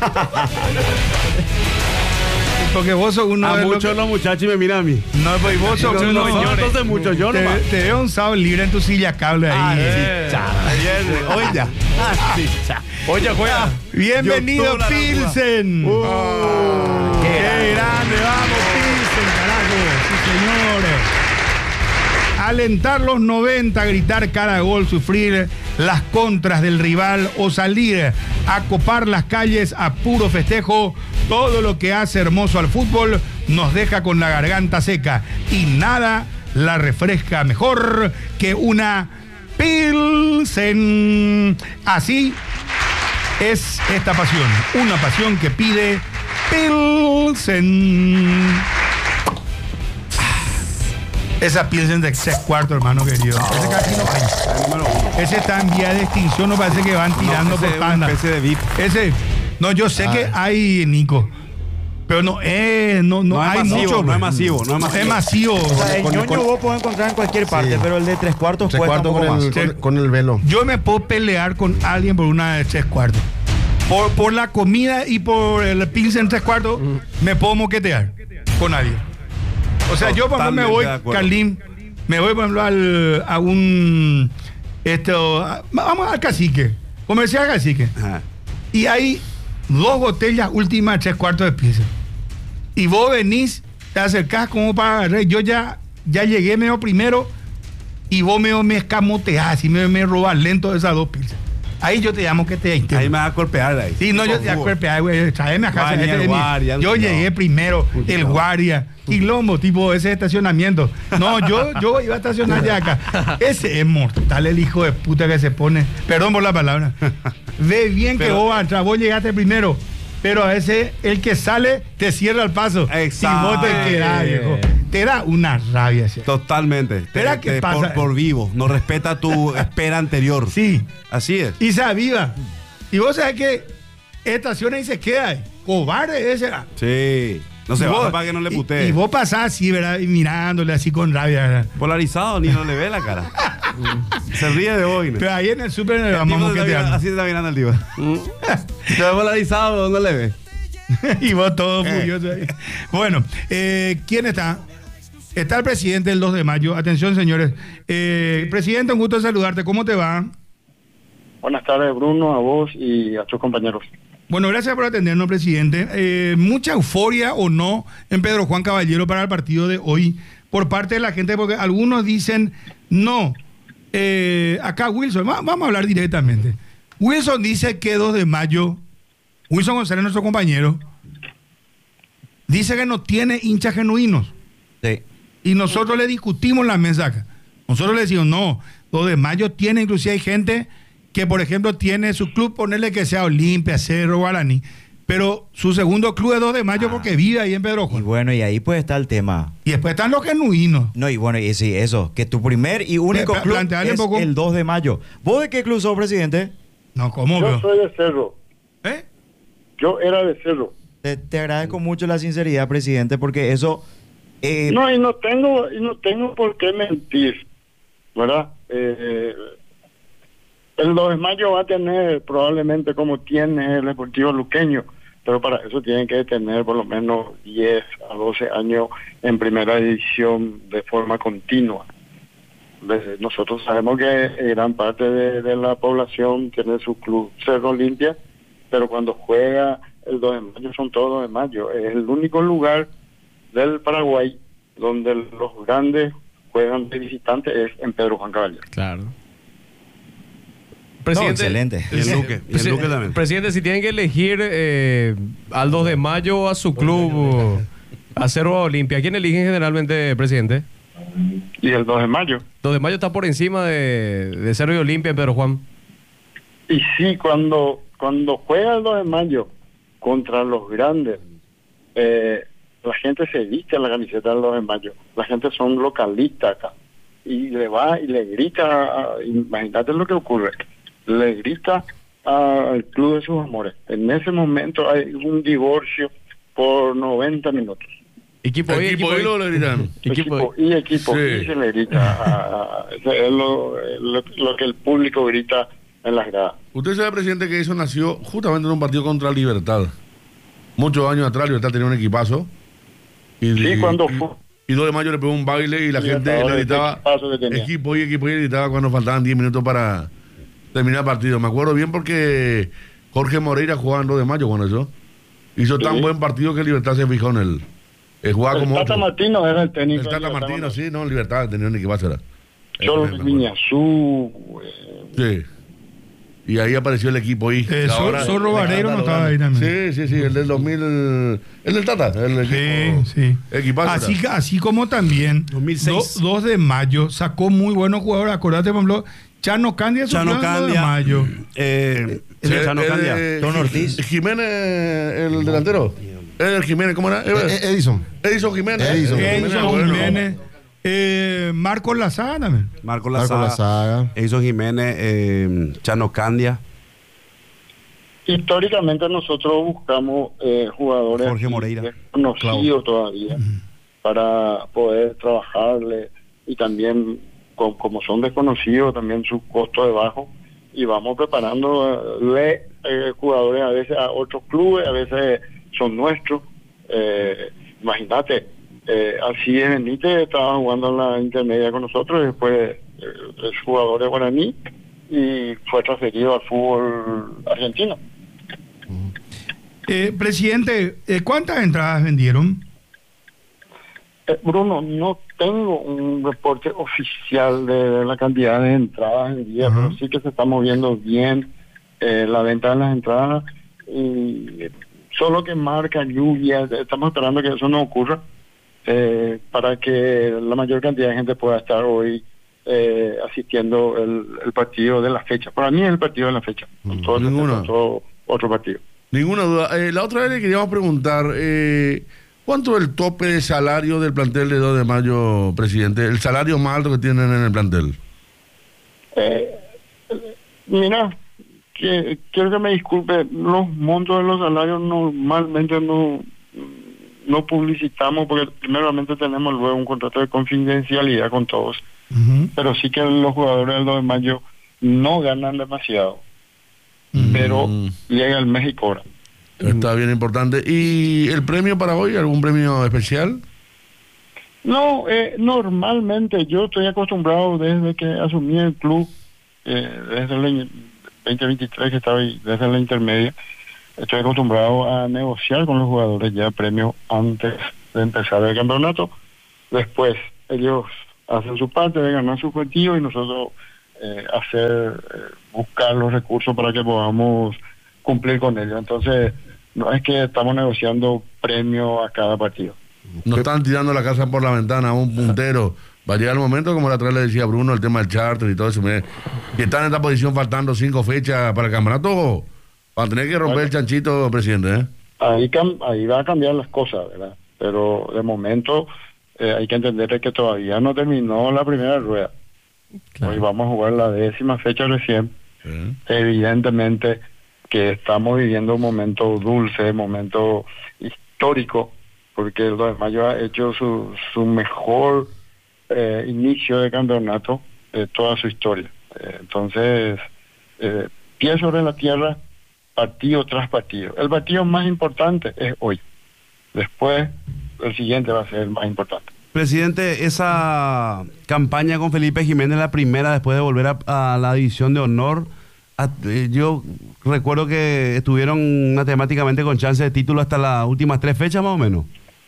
Porque vos sos uno A de los muchos los muchachos y me mira a mí. No, pues vos sos Yo uno. no soy entonces mucho, yo te, nomás. te veo un sábado libre en tu silla cable ahí. eh. Hoy ya. Oye, juega. Bienvenido, Yo, tú, la Pilsen. Qué grande, vamos, Pilsen, carajo. Sí, señores. Alentar los noventa, gritar cada gol, sufrir las contras del rival o salir a copar las calles a puro festejo. Todo lo que hace hermoso al fútbol nos deja con la garganta seca y nada la refresca mejor que una Pilsen. Así es esta pasión, una pasión que pide Pilsen. Esa Pilsen de tres cuartos, hermano querido. Ese casi no hay. Ese está en vía de extinción, no parece que van tirando ese por es una tanda. especie de V I P. Ese, no, yo sé que hay, Nico. Pero no es, no, no, No es hay masivo, mucho. no es masivo, no es masivo. Es masivo. O sea, el Con- ñoño con- vos podés encontrar en cualquier parte, Sí. pero el de tres cuartos Tres cuesta cuartos un poco con más. el, con, con el velo. Yo me puedo pelear con alguien por una de tres cuartos. Por, por la comida y por el Pilsen tres cuartos, me puedo moquetear con alguien. O sea, yo por ejemplo me Totalmente voy, de acuerdo. Carlín, me voy por ejemplo al, a un, esto, a- vamos al Cacique, comercial Cacique, Ajá. y hay dos botellas últimas de tres cuartos de Pilsen. Y vos venís, te acercás como para agarrar. Yo ya, ya llegué medio primero y vos medio me escamoteás y me, me robas lento esas dos Pilsen. Ahí yo te llamo que te entiendo. Ahí me va a golpear ahí. Sí, no, yo te acuerdo, güey, tráeme acá. Guardia, este de mí. guardia, yo no. llegué primero, el guardia, quilombo, tipo ese estacionamiento. No, yo, yo iba a estacionar ya acá. Ese es mortal, el hijo de puta que se pone. Perdón por la palabra. Ve bien que Pero- vos vas a entrar, vos llegaste primero. Pero a veces el que sale te cierra el paso. Exacto. Y vos te quedás, viejo. Te da una rabia. ¿sí? Totalmente. Espera, Te- ¿qué te- pasa? Por, por vivo. No respeta tu espera anterior. Sí. Así es. Y se aviva. Y vos sabés que estaciona y se queda ahí. Cobarde ese. Sí. No se Y baja vos- para que no le y- putee. Y, vos pasás así, ¿verdad? Y mirándole así con rabia, ¿verdad? Polarizado, ni no le ve la cara. Se ríe de hoy. ¿no? Pero ahí en el súper El vamos tipo a se está mirando- moquetear. así se está mirando el tipo. Se ve polarizado, no le ve. Y vos todo Eh. furioso ahí. Bueno, eh, ¿quién está? Está el presidente el dos de mayo. Atención, señores. Eh, presidente, un gusto saludarte. ¿Cómo te va? Buenas tardes, Bruno, a vos y a tus compañeros. Bueno, gracias por atendernos, presidente. Eh, mucha euforia o no en Pedro Juan Caballero para el partido de hoy por parte de la gente, porque algunos dicen no. Eh, acá Wilson, va- vamos a hablar directamente. Wilson dice que dos de mayo, Wilson González, nuestro compañero, dice que no tiene hinchas genuinos. Sí. Y nosotros le discutimos la mesa acá. Nosotros le decimos, no, dos de mayo tiene, inclusive hay gente que, por ejemplo, tiene su club, ponerle que sea Olimpia, Cerro, Guaraní, pero su segundo club es dos de mayo Ah. porque vive ahí en Pedro Y Juan. bueno, y ahí pues está el tema. Y después están los genuinos. No, y bueno, y sí, eso, que tu primer y único Pla- club plantearle es un poco. el dos de mayo. ¿Vos de qué club sos, presidente? No, ¿cómo? Yo Pero? soy de Cerro, ¿Eh? yo era de Cerro. Te, te agradezco mucho la sinceridad, presidente, porque eso... eh, No, y no tengo, y no tengo por qué mentir, ¿verdad? Eh, el dos de mayo va a tener probablemente como tiene el Deportivo Luqueño, pero para eso tienen que tener por lo menos diez a doce años en primera división de forma continua. Desde- Nosotros sabemos que gran parte de, de la población tiene su club Cerro Olimpia, pero cuando juega el dos de mayo son todos dos de mayo. Es el único lugar del Paraguay donde los grandes juegan de visitante es en Pedro Juan Caballero. Claro. excelente. Y en Luque, y en Presi- Luque también. Presidente, si tienen que elegir eh, al dos de mayo o a su club, a Cerro Olimpia, ¿quién eligen generalmente, presidente? Y el dos de mayo. dos de mayo está por encima de, de Cerro y Olimpia en Pedro Juan. Y sí, cuando, cuando juega el dos de mayo contra los grandes, eh, la gente se viste en la camiseta del dos de mayo. La gente son localistas acá. Y le va y le grita, a- imagínate lo que ocurre, le grita al club de sus amores. En ese momento hay un divorcio por noventa minutos. Equipo Y, Equipo equipo y luego le gritan. Equipo Equipo y equipo Sí. y se le grita. a- a- ese es lo, lo- lo que el público grita en las gradas. Usted sabe, presidente, que eso nació justamente en un partido contra Libertad. Muchos años atrás, Libertad tenía un equipazo. Y, Sí, y- cuando y- fue- y dos de mayo le pegó un baile y la gente le Libertadores, gritaba qué equipazo que tenía. equipo y equipo y gritaba cuando faltaban diez minutos para terminar el partido. Me acuerdo bien porque Jorge Moreira jugaba en dos de mayo cuando eso. Hizo tan Sí. buen partido que Libertad se fijó en él. Eh, jugaba El como Tata otro. Martino era el técnico. El de Tata Libertad, Martino, ¿no? sí, no, Libertad tenía un equipazo. Era. Cholo Eh, me acuerdo. Viñazú. eh, Sí. Y ahí apareció el equipo ahí. Eh, Que Zor- ahora- Zorro Vareiro no estaba ahí también. Sí, sí, sí, el del dos mil. El del Tata. El Sí, equipo, sí. Equipazo. Así, era. que- así como también, dos mil seis. do- dos de mayo sacó muy buenos jugadores. Acordate, por ejemplo, Chano Candia Chano surgió en dos de Candia. mayo. Eh, Sí, Chano el de- Candia. Don Ortiz. Jiménez, el delantero. El Jiménez, ¿cómo era? Eh, eh, Edison. Edison Jiménez. Edison. Edson bueno. Jiménez, eh, Marcos Lazada también. Marco Marco Lazaga. Lazaga. Edison Jiménez, eh, Chano Candia. Históricamente nosotros buscamos eh, jugadores Jorge Moreira. conocidos todavía para poder trabajarle y también co- como son desconocidos también su costo es bajo y vamos preparando eh, eh, jugadores a veces a otros clubes, a veces son nuestros. Eh, imagínate, eh, así de Benítez estaba jugando en la intermedia con nosotros y después eh, es jugador de Guaraní y fue transferido al fútbol argentino. Eh, presidente, eh, ¿cuántas entradas vendieron? Eh, Bruno, no tengo un reporte oficial de la cantidad de entradas en día, Ajá. pero sí que se está moviendo bien eh, la venta de las entradas y solo que marca lluvia, estamos esperando que eso no ocurra eh, para que la mayor cantidad de gente pueda estar hoy eh, asistiendo el, el partido de la fecha. Para mí es el partido de la fecha, con todo el Ninguno. respeto a otro, otro partido. Ninguna duda. Eh, la otra vez le queríamos preguntar, eh, ¿cuánto es el tope de salario del plantel de dos de mayo, presidente? El salario más alto que tienen en el plantel. Eh, mira, que, quiero que me disculpe, los montos de los salarios normalmente no, no publicitamos porque primeramente tenemos luego un contrato de confidencialidad con todos, Ujú. pero sí que los jugadores del dos de mayo no ganan demasiado, pero llega el mes y cobra. Está bien importante. ¿Y el premio para hoy? ¿Algún premio especial? No, eh, normalmente yo estoy acostumbrado desde que asumí el club, eh, desde el veinte veintitrés que estaba ahí, desde la intermedia, estoy acostumbrado a negociar con los jugadores ya premios antes de empezar el campeonato. Después ellos hacen su parte de ganar su objetivo y nosotros eh, hacer, eh, buscar los recursos para que podamos cumplir con ellos. Entonces, no es que estamos negociando premio a cada partido. No están tirando la casa por la ventana a un puntero. Va a llegar el momento, como la otra vez le decía Bruno, el tema del charter y todo eso. Me, que están en esta posición faltando cinco fechas para el campeonato. Van a tener que romper Bueno. el chanchito, presidente. ¿eh? Ahí, cam- ahí va a cambiar las cosas, ¿verdad? Pero de momento eh, hay que entender que todavía no terminó la primera rueda. Claro. Hoy vamos a jugar la décima fecha recién. Sí. Evidentemente que estamos viviendo un momento dulce, un momento histórico, porque el dos de mayo ha hecho su, su mejor eh, inicio de campeonato de toda su historia. Eh, entonces, eh, pie sobre la tierra, partido tras partido. El partido más importante es hoy. Después, el siguiente va a ser el más importante. Presidente, esa campaña con Felipe Jiménez, la primera después de volver a, a la división de honor, a- eh, yo recuerdo que estuvieron matemáticamente con chance de título hasta las últimas tres fechas más o menos.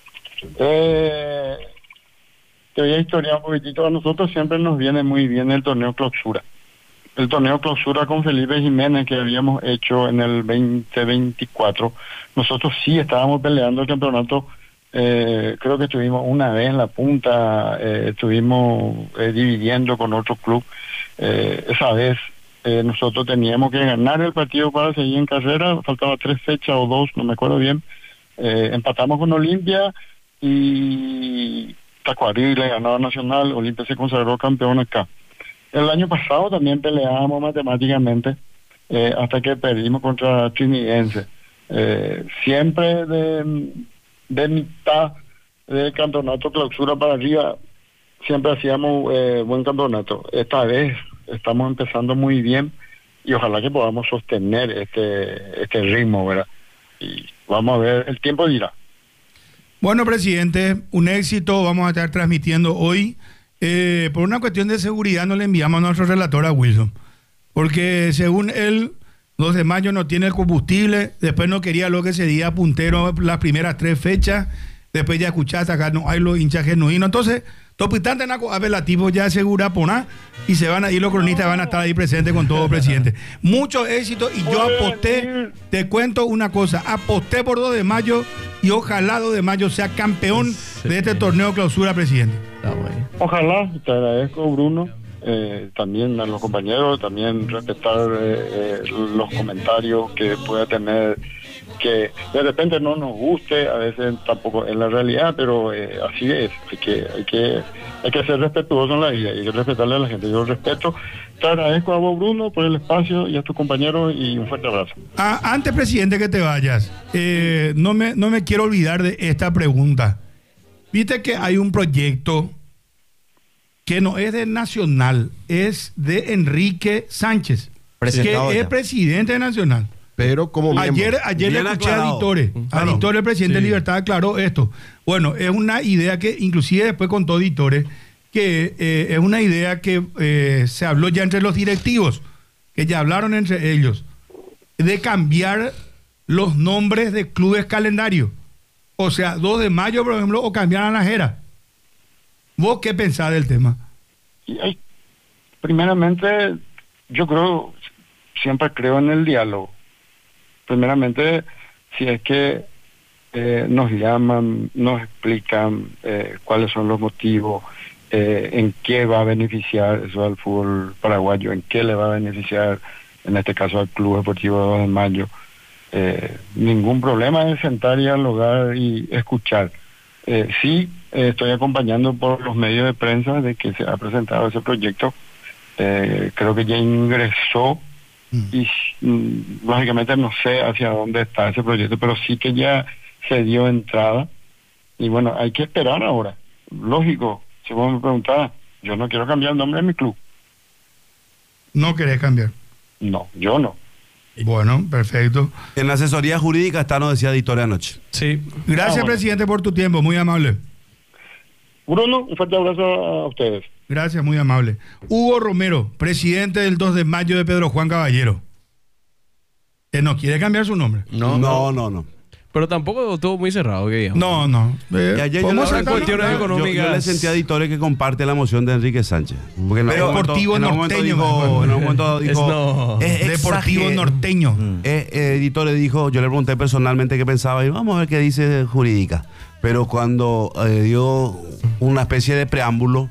Eh, te voy a historiar un poquitito. A nosotros siempre nos viene muy bien el torneo clausura. El torneo clausura con Felipe Jiménez que habíamos hecho en el veinte veinticuatro. Nosotros sí estábamos peleando el campeonato. Eh, creo que estuvimos una vez en la punta, eh, estuvimos eh, dividiendo con otro club. Eh, esa vez eh, nosotros teníamos que ganar el partido para seguir en carrera. Faltaba tres fechas o dos, no me acuerdo bien. Eh, empatamos con Olimpia y Tacuarí le ganó a Nacional. Olimpia se consagró campeón acá. El año pasado también peleábamos matemáticamente eh, hasta que perdimos contra Trinidense. Eh, siempre de, de mitad del campeonato clausura para arriba, siempre hacíamos eh, buen campeonato. Esta vez estamos empezando muy bien y ojalá que podamos sostener este, este ritmo, ¿verdad? Y vamos a ver, el tiempo dirá. Bueno, presidente, un éxito. Vamos a estar transmitiendo hoy. Eh, por una cuestión de seguridad no le enviamos a nuestro relator a Wilson. Porque según él, dos de mayo no tiene el combustible. Después no quería lo que se diga puntero las primeras tres fechas. Después ya escuchaste acá, no hay los hinchas genuinos. Entonces, topitante naco apelativo ya asegura poner y se van a ir los cronistas, van a estar ahí presentes con todo, presidente. Mucho éxito y yo aposté, te cuento una cosa, aposté por dos de mayo y ojalá dos de mayo sea campeón de este torneo clausura, presidente. Está bueno. Ojalá, te agradezco, Bruno. Eh, también a los compañeros, también respetar eh, eh, los comentarios que pueda tener, que de repente no nos guste, a veces tampoco es la realidad, pero eh, así es, hay que, hay que, hay que ser respetuoso en la vida, hay que respetarle a la gente. Yo respeto, te agradezco a vos, Bruno, por el espacio y a tus compañeros y un fuerte abrazo. Ah, antes, presidente, que te vayas, eh, no, me, no me quiero olvidar de esta pregunta. Viste que hay un proyecto que no es de Nacional, es de Enrique Sánchez, Presentado que ya. es presidente de Nacional. Pero como Ayer, miembro. ayer le Bien escuché a aclarado. Ditore, a Claro. Ditore, el presidente Sí. de Libertad, aclaró esto. Bueno, es una idea que inclusive después contó Ditore, que eh, es una idea que eh, se habló ya entre los directivos, que ya hablaron entre ellos, de cambiar los nombres de clubes calendario. O sea, dos de mayo, por ejemplo, o cambiar a Najera. ¿Vos qué pensás del tema? Y hay, primeramente, yo creo, siempre creo en el diálogo. Primeramente, si es que eh, nos llaman, nos explican eh, cuáles son los motivos, eh, en qué va a beneficiar eso al fútbol paraguayo, en qué le va a beneficiar, en este caso al Club Deportivo dos de mayo. Eh, ningún problema es sentar y dialogar y escuchar. Eh, sí, eh, estoy acompañando por los medios de prensa de que se ha presentado ese proyecto. Eh, creo que ya ingresó y mm, lógicamente no sé hacia dónde está ese proyecto, pero sí que ya se dio entrada Y bueno, hay que esperar ahora. Lógico, si vos me preguntás, yo no quiero cambiar el nombre de mi club. No querés cambiar. No, yo no. Bueno, perfecto. En la asesoría jurídica está, nos decía Editorio anoche. Sí. Gracias, Ah, bueno. presidente, por tu tiempo, muy amable. Bruno, un fuerte abrazo a ustedes. Gracias, muy amable. Hugo Romero, presidente del dos de mayo de Pedro Juan Caballero. Eh, ¿No quiere cambiar su nombre? No, no, no. no. Pero tampoco estuvo muy cerrado, que digamos. No, no. Eh, Y ayer yo, ¿podemos le- sacarlo? cuestiones Claro. económicas. yo- yo le sentí a Editorio que comparte la moción de Enrique Sánchez. Porque en Pero algún momento- Deportivo en algún momento norteño, dijo- mejor. en algún momento Es dijo, no. es Deportivo exager- norteño. Eh, eh, Editorio dijo, yo le pregunté personalmente qué pensaba y vamos a ver qué dice jurídica. Pero cuando eh, dio una especie de preámbulo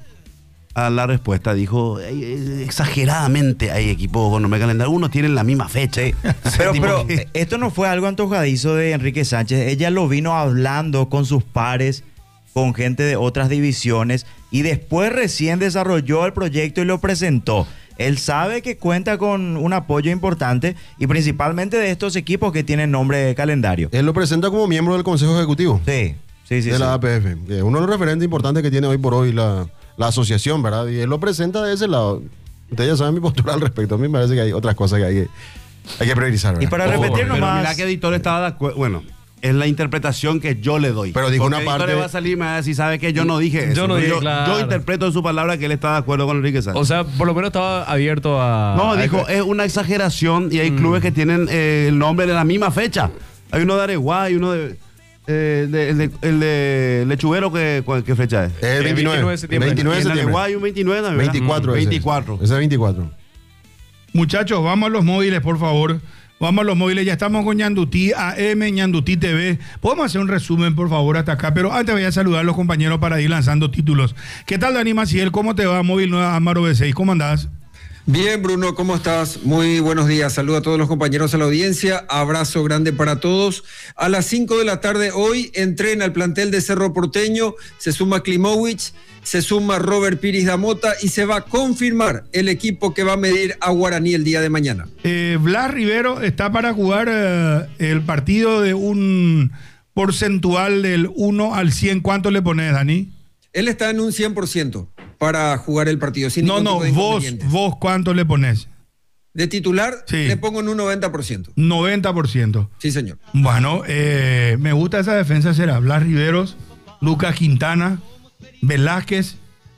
a la respuesta, dijo, "Ey, eh, exageradamente hay equipos con nombre de calendario, unos tienen la misma fecha. Pero, Tipo pero que- eh, esto no fue algo antojadizo de Enrique Sánchez. Ella lo vino hablando con sus pares, con gente de otras divisiones, y después recién desarrolló el proyecto y lo presentó. Él sabe que cuenta con un apoyo importante y principalmente de estos equipos que tienen nombre de calendario. Él lo presenta como miembro del Consejo Ejecutivo Sí, sí, sí. de sí. la A P F. que es uno de los referentes importantes que tiene hoy por hoy la, la asociación, ¿verdad? Y él lo presenta de ese lado. Ustedes ya saben mi postura al respecto. A mí me parece que hay otras cosas que hay que, hay que priorizar, ¿verdad? Y para Ojo, repetir Pero nomás- mira que Editorio estaba de acuerdo. Bueno, es la interpretación que yo le doy. Pero dijo Porque una Editorio parte- va a salir y me va a decir, ¿sabe qué? Yo no dije eso. Yo no dije, yo, claro. yo interpreto en su palabra que él está de acuerdo con Enrique Sánchez. O sea, por lo menos estaba abierto a... no, a- dijo, es una exageración y hay clubes que tienen eh, el nombre de la misma fecha. Hay uno de Areguá, hay uno de... eh, de- el, de el de Lechuguero, ¿qué, cuál- qué fecha es? Eh, veintinueve, veintinueve de septiembre. veintinueve de Y en septiembre. Areguá hay un veintinueve también, ¿verdad? veinticuatro. ese es. veinticuatro. Ese es veinticuatro. Muchachos, vamos a los móviles, por favor. Vamos a los móviles. Ya estamos con Ñandutí A M, Ñandutí T V. Podemos hacer un resumen, por favor, hasta acá. Pero antes voy a saludar a los compañeros para ir lanzando títulos. ¿Qué tal, Dani Maciel? ¿Cómo te va? Móvil nueva Amaro B seis. ¿Cómo andás? Bien, Bruno, ¿cómo estás? Muy buenos días. Saludo a todos los compañeros a la audiencia. Abrazo grande para todos. A las cinco de la tarde hoy entrena el plantel de Cerro Porteño. Se suma Klimovic, se suma Robert Piris da Mota y se va a confirmar el equipo que va a medir a Guaraní el día de mañana. Eh, Blas Rivero está para jugar eh, el partido de un porcentual del uno al cien. ¿Cuánto le pones, Dani? Él está en un cien por ciento para jugar el partido. Sin No, ningún no, tipo de vos, inconvenientes. vos, ¿cuánto le pones? De titular Sí. le pongo en un noventa por ciento. noventa por ciento. Sí, señor. Bueno, eh, me gusta esa defensa, será Blas Riveros, Lucas Quintana, Velázquez.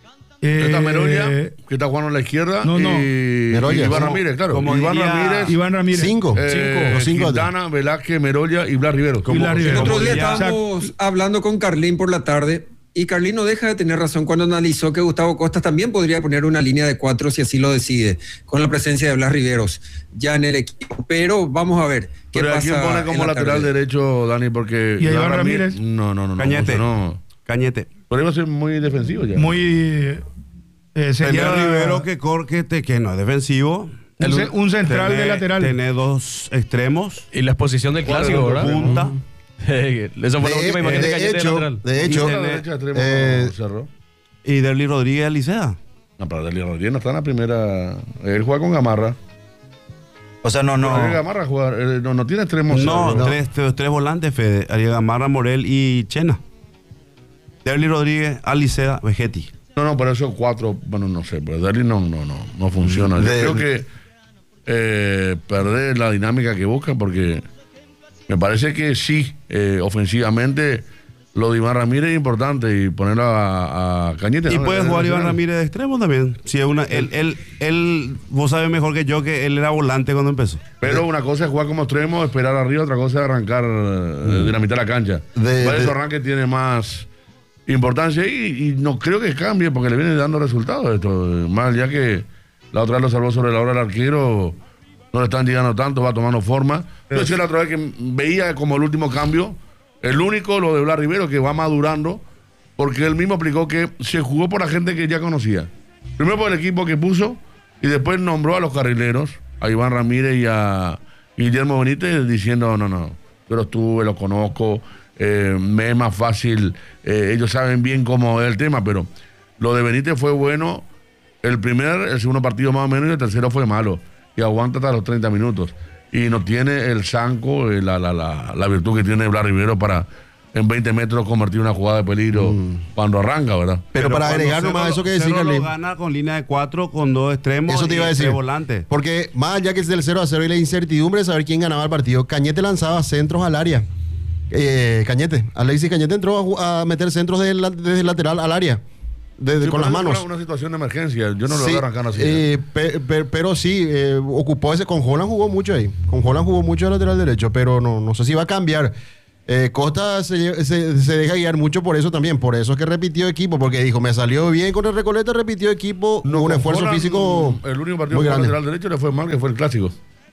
eh, Está Merolla, que está jugando a la izquierda. No, no. Y, Merolla, y Iván como- Ramírez, claro. como Iván diría Ramírez. Iván Ramírez. Cinco. eh, Los cinco. Quintana, Velázquez, Merolla y Blas Rivero. Y Blas El Rivero. otro día ya- estábamos hablando con Carlín por la tarde y Carlín no deja de tener razón cuando analizó que Gustavo Costas también podría poner una línea de cuatro si así lo decide, con la presencia de Blas Riveros ya en el equipo. Pero vamos a ver qué Pero ¿a pasa. quién pone en como la lateral tarde. derecho, Dani? Porque ¿Y a Iván Iván Ramírez? No, no, no. no Cañete. No. Cañete. Pero iba a ser muy defensivo ya. Muy. eh, sería Tener Rivero que, cor- que, te- que no es defensivo. un, ce- un central de Tener- lateral. Tener dos extremos. Y la exposición del clásico, ¿verdad? Punta. Eso fue la De, última imagen de de Cañete de hecho, lateral. de hecho, Y la derecha extremo, eh, Cerro. Y Derly Rodríguez Licea. No, pero Delio Rodríguez no está en la primera. Él juega con Gamarra. O sea, no, no. Ariel Gamarra juega, eh, no, no tiene extremos. No, Cerro. Tres, tres, tres volantes, Fede. Ariel Gamarra, Morel y Chena. Derly Rodríguez, Alicea, Vegetti. No, no, pero esos cuatro, bueno, no sé, pero Derly no, no, no, no funciona. Yo De- creo que eh, perder la dinámica que busca porque me parece que sí, eh, ofensivamente lo de Iván Ramírez es importante y ponerlo a, a Cañete. Y ¿no? puede En jugar el Iván final. Ramírez de extremo también. Si es una, él, él, él, vos sabes mejor que yo que él era volante cuando empezó. Pero una cosa es jugar como extremo, esperar arriba, otra cosa es arrancar, eh, dinamitar la cancha. De- Para de- eso arranque tiene más importancia y, y no creo que cambie porque le viene dando resultados esto. Más ya que la otra vez lo salvó sobre la hora el arquero, no le están llegando tanto, va tomando forma. Yo decía la otra vez que veía como el último cambio, el único, lo de Blas Rivero, que va madurando, porque él mismo explicó que se jugó por la gente que ya conocía. Primero por el equipo que puso y después nombró a los carrileros, a Iván Ramírez y a Guillermo Benítez, diciendo, no, no, yo los tuve, los conozco, eh, me es más fácil, eh, ellos saben bien cómo es el tema, pero lo de Benítez fue bueno el primer, el segundo partido más o menos y el tercero fue malo y aguanta hasta los treinta minutos y no tiene el zanco, eh, la, la, la, la virtud que tiene Blas Rivero para en veinte metros convertir una jugada de peligro Mm. cuando arranca, ¿verdad? Pero, para cuando agregar Cerro nomás lo- eso que decía Cerro lo Carlín. gana con línea de cuatro, con dos extremos Eso te iba a y decir. tres volantes. Porque más allá que es del cero a cero y la incertidumbre de saber quién ganaba el partido, Cañete lanzaba centros al área. Eh, Cañete, Alexis Cañete entró a, ju- a meter centros desde el, desde el lateral al área, desde, Sí, con pero las eso manos. fue Una, una situación de emergencia, yo no lo Sí, veo arrancando así. eh, pe- pe- pero sí, eh, ocupó ese. Con Holland jugó mucho ahí. Con Holland jugó mucho de lateral derecho, pero no, no sé si va a cambiar. Eh, Costa se, se- se deja guiar mucho por eso también. Por eso es que repitió equipo, porque dijo: me salió bien con el Recoleta, repitió equipo. No, un con esfuerzo Holland, físico. El único partido muy que grande. lateral derecho le fue mal, que fue el clásico.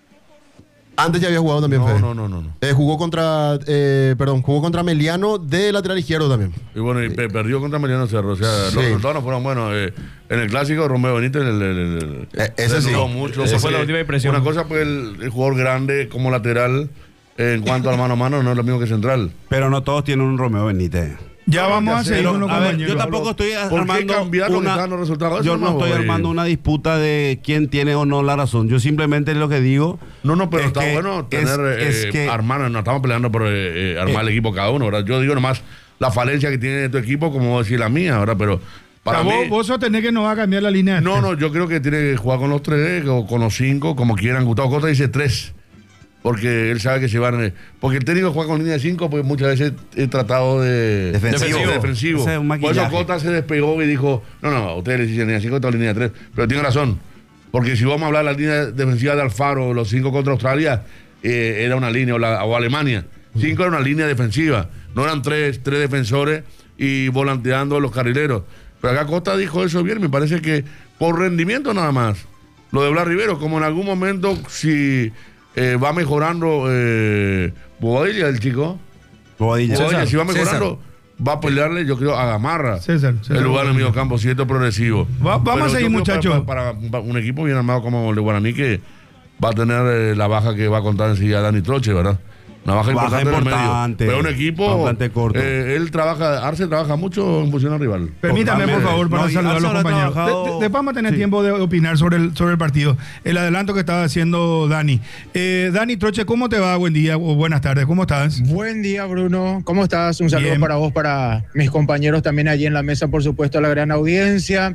Antes ya había jugado también, No, Fede. no, no, no. no. Eh, jugó contra, eh, perdón, jugó contra Meliano de lateral izquierdo también. Y bueno, y pe- perdió contra Mariano Cerro. O sea, Sí. los resultados no fueron buenos. Eh, en el clásico, Romeo Benítez el, el- el- Eh, ese se sí. notó mucho. Esa porque fue la última impresión. Una cosa, pues, el, el jugador grande como lateral, eh, en cuanto al mano a mano, no es lo mismo que central. Pero no todos tienen un Romeo Benítez. Ya vamos ya a sé, seguir pero, con los A ver, compañeros. yo tampoco estoy ¿Por qué armando cambiar lo que una, están los resultados? yo Eso no no estoy voy. armando una disputa de quién tiene o no la razón. Yo simplemente lo que digo. No, no, pero es está que bueno es- tener, eh, es que- armar, no estamos peleando por eh, eh, armar Eh. el equipo cada uno, ¿verdad? Yo digo nomás la falencia que tiene tu equipo, como decir la mía, ¿verdad? Pero para O sea, mí... vos, vos sostenés que no va a cambiar la línea de No, tres. no, yo creo que tiene que jugar con los tres o con los cinco, como quieran. Gustavo Costa dice tres, porque él sabe que se van. eh, Porque el técnico juega con línea de cinco, pues muchas veces he tratado de. Defensivo. de defensivo. Ese es un Por eso maquillaje. Costa se despegó y dijo: no, no, ustedes le dicen línea cinco, esta línea tres. Pero tiene razón, porque si vamos a hablar de la línea defensiva de Alfaro, los cinco contra Australia, eh, era una línea, o, la- o Alemania. Cinco era una línea defensiva, no eran tres, tres defensores y volanteando los carrileros. Pero acá Costa dijo eso bien, me parece que por rendimiento nada más. Lo de Blas Rivero, como en algún momento, si eh, va mejorando eh, Bobadilla, el chico, Bobadilla. Bobadilla, si va César. mejorando, va a pelearle, yo creo, a Gamarra. César, César. El lugar en el medio campo, cierto progresivo. Va- vamos Pero a yo seguir, creo muchachos. Para, para- para un equipo bien armado como el de Guaraní, que va a tener eh, la baja que va a contar enseguida Dani Troche, ¿verdad? Una baja, Baja importante, en el importante. medio. Pero un equipo, Para un plantel corto. eh, él trabaja, Arce trabaja mucho en función al rival. Permítame, por Totalmente. favor, para No, y saludar a los Arce habrá compañeros. trabajado- De- de- Después vamos a tener Sí. tiempo de opinar sobre el, sobre el partido. El adelanto que estaba haciendo Dani. Eh, Dani Troche, ¿cómo te va? Buen día o buenas tardes. ¿Cómo estás? Buen día, Bruno. ¿Cómo estás? Un saludo Bien. para vos, para mis compañeros también allí en la mesa, por supuesto, a la gran audiencia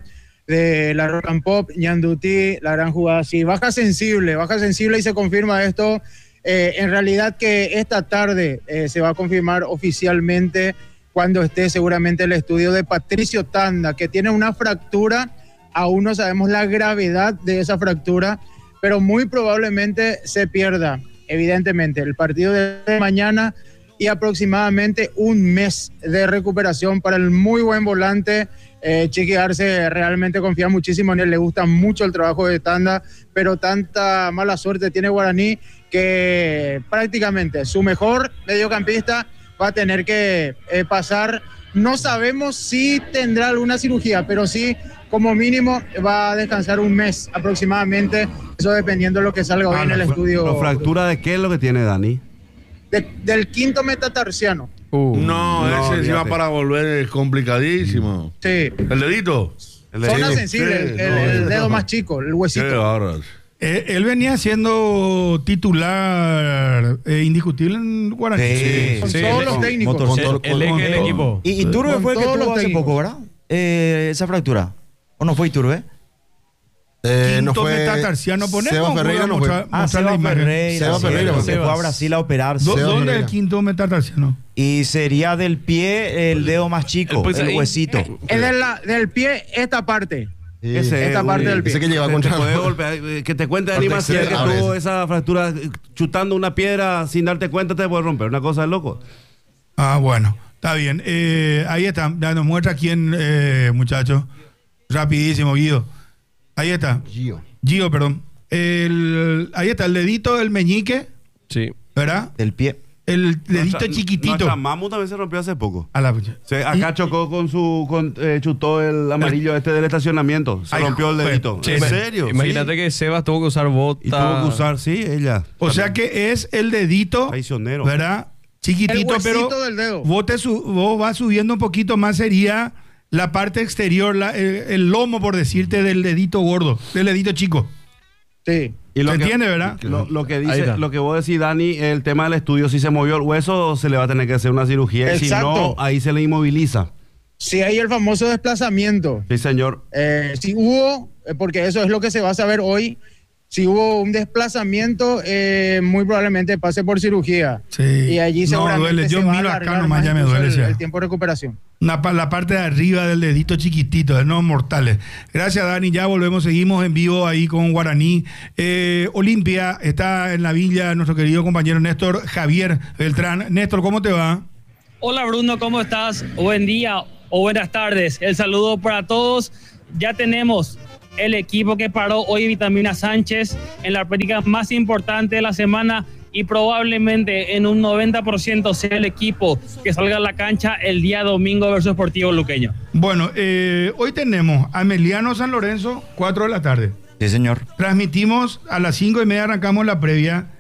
de la Rock and Pop, Ñandutí, la gran jugada. Sí, baja sensible, baja sensible y se confirma esto. Eh, en realidad que esta tarde eh, se va a confirmar oficialmente cuando esté seguramente el estudio de Patricio Tanda, que tiene una fractura. Aún no sabemos la gravedad de esa fractura, pero muy probablemente se pierda, evidentemente, el partido de mañana y aproximadamente un mes de recuperación para el muy buen volante. Eh, Chiqui Arce realmente confía muchísimo en él, le gusta mucho el trabajo de Tanda, pero tanta mala suerte tiene Guaraní que prácticamente su mejor mediocampista va a tener que eh, pasar. No sabemos si tendrá alguna cirugía, pero sí, como mínimo, va a descansar un mes aproximadamente, eso dependiendo de lo que salga hoy Ah, en el la- estudio. ¿La fractura de qué es lo que tiene Dani? De- del quinto metatarsiano. Uh, No, no, ese encima olvídate. para volver es complicadísimo. Sí. ¿El dedito? El de- Zona Sí, sensible, sí, el, no, el no. dedo más chico, el Qué huesito. bárbaro. Eh, él venía siendo titular eh, indiscutible en Guaraní. Sí, Con sí, todos el- los técnicos. con- con el, todo- el eje del con- equipo. Y, y Turbe Con fue el que todos tuvo los hace técnicos. poco, ¿verdad? Eh, esa fractura. ¿O no fue Iturbe? Eh, no Quinto fue. metatarsiano, ponemos. Seba Ferreira no fue. mostrar, Ah, mostrar la Seba imagen. Ferreira. Seba sí, Ferreira, porque Sebas. fue a Brasil a operarse. ¿Dó- Seba ¿Dónde es el Ferreira. quinto metatarsiano? Y sería del pie el dedo más chico, Pues el ahí- huesito. Es de la- del pie, esta parte. Sí. Ese, Esta parte uy, del pie. Ese que lleva te- contra. te puede golpear, eh, que te cuente Parte Dani Maciel que externa, a tuvo veces. esa fractura eh, chutando una piedra sin darte cuenta te puede romper. Una cosa de loco. Ah, bueno, está bien. Eh, ahí está, ya nos muestra quién, eh, muchachos. Rapidísimo, Guido. Ahí está. Gio. Gio, perdón. El, ahí está, el dedito del meñique, Sí. ¿verdad? Del pie. El dedito Nuestra- chiquitito. Nuestra Mamu también se rompió hace poco. A la pucha. Se, acá Y- chocó con su. Con, eh, chutó el amarillo este del estacionamiento. Se Ay, rompió el joder. dedito. Sí, ¿En me- serio? Imagínate Sí. que Sebas tuvo que usar bota. Y tuvo que usar, sí, ella. O sea que es el dedito, Traicionero. ¿verdad? Chiquitito, El pero huesito del dedo. vos, te su- vos vas subiendo un poquito más, sería la parte exterior, la- el, el lomo, por decirte, del dedito gordo, del dedito chico. Sí. Y lo ¿Se que, entiende, verdad? Lo, lo que Ahí dice, está. lo que vos decís, Dani, el tema del estudio, si se movió el hueso, se le va a tener que hacer una cirugía. Y si Exacto. no, ahí se le inmoviliza. Si hay el famoso desplazamiento. Sí, señor. Eh, si hubo, eh, porque eso es lo que se va a saber hoy, si hubo un desplazamiento, eh, muy probablemente pase por cirugía. Sí. Y allí No, seguramente duele. se Yo va a miro acá alargar nomás, más ya me incluso duele, el, ya. el tiempo de recuperación. Una pa- la parte de arriba del dedito chiquitito, de no mortales. Gracias, Dani. Ya volvemos, seguimos en vivo ahí con Guaraní. Eh, Olimpia está en la villa, nuestro querido compañero Néstor Javier Beltrán. Néstor, ¿cómo te va? Hola Bruno, ¿cómo estás? Buen día o buenas tardes. El saludo para todos. Ya tenemos el equipo que paró hoy Vitamina Sánchez en la práctica más importante de la semana y probablemente en un noventa por ciento sea el equipo que salga a la cancha el día domingo versus Sportivo Luqueño. Bueno, eh, hoy tenemos a Meliano San Lorenzo, cuatro de la tarde. Sí, señor. Transmitimos a las cinco y media, arrancamos la previa.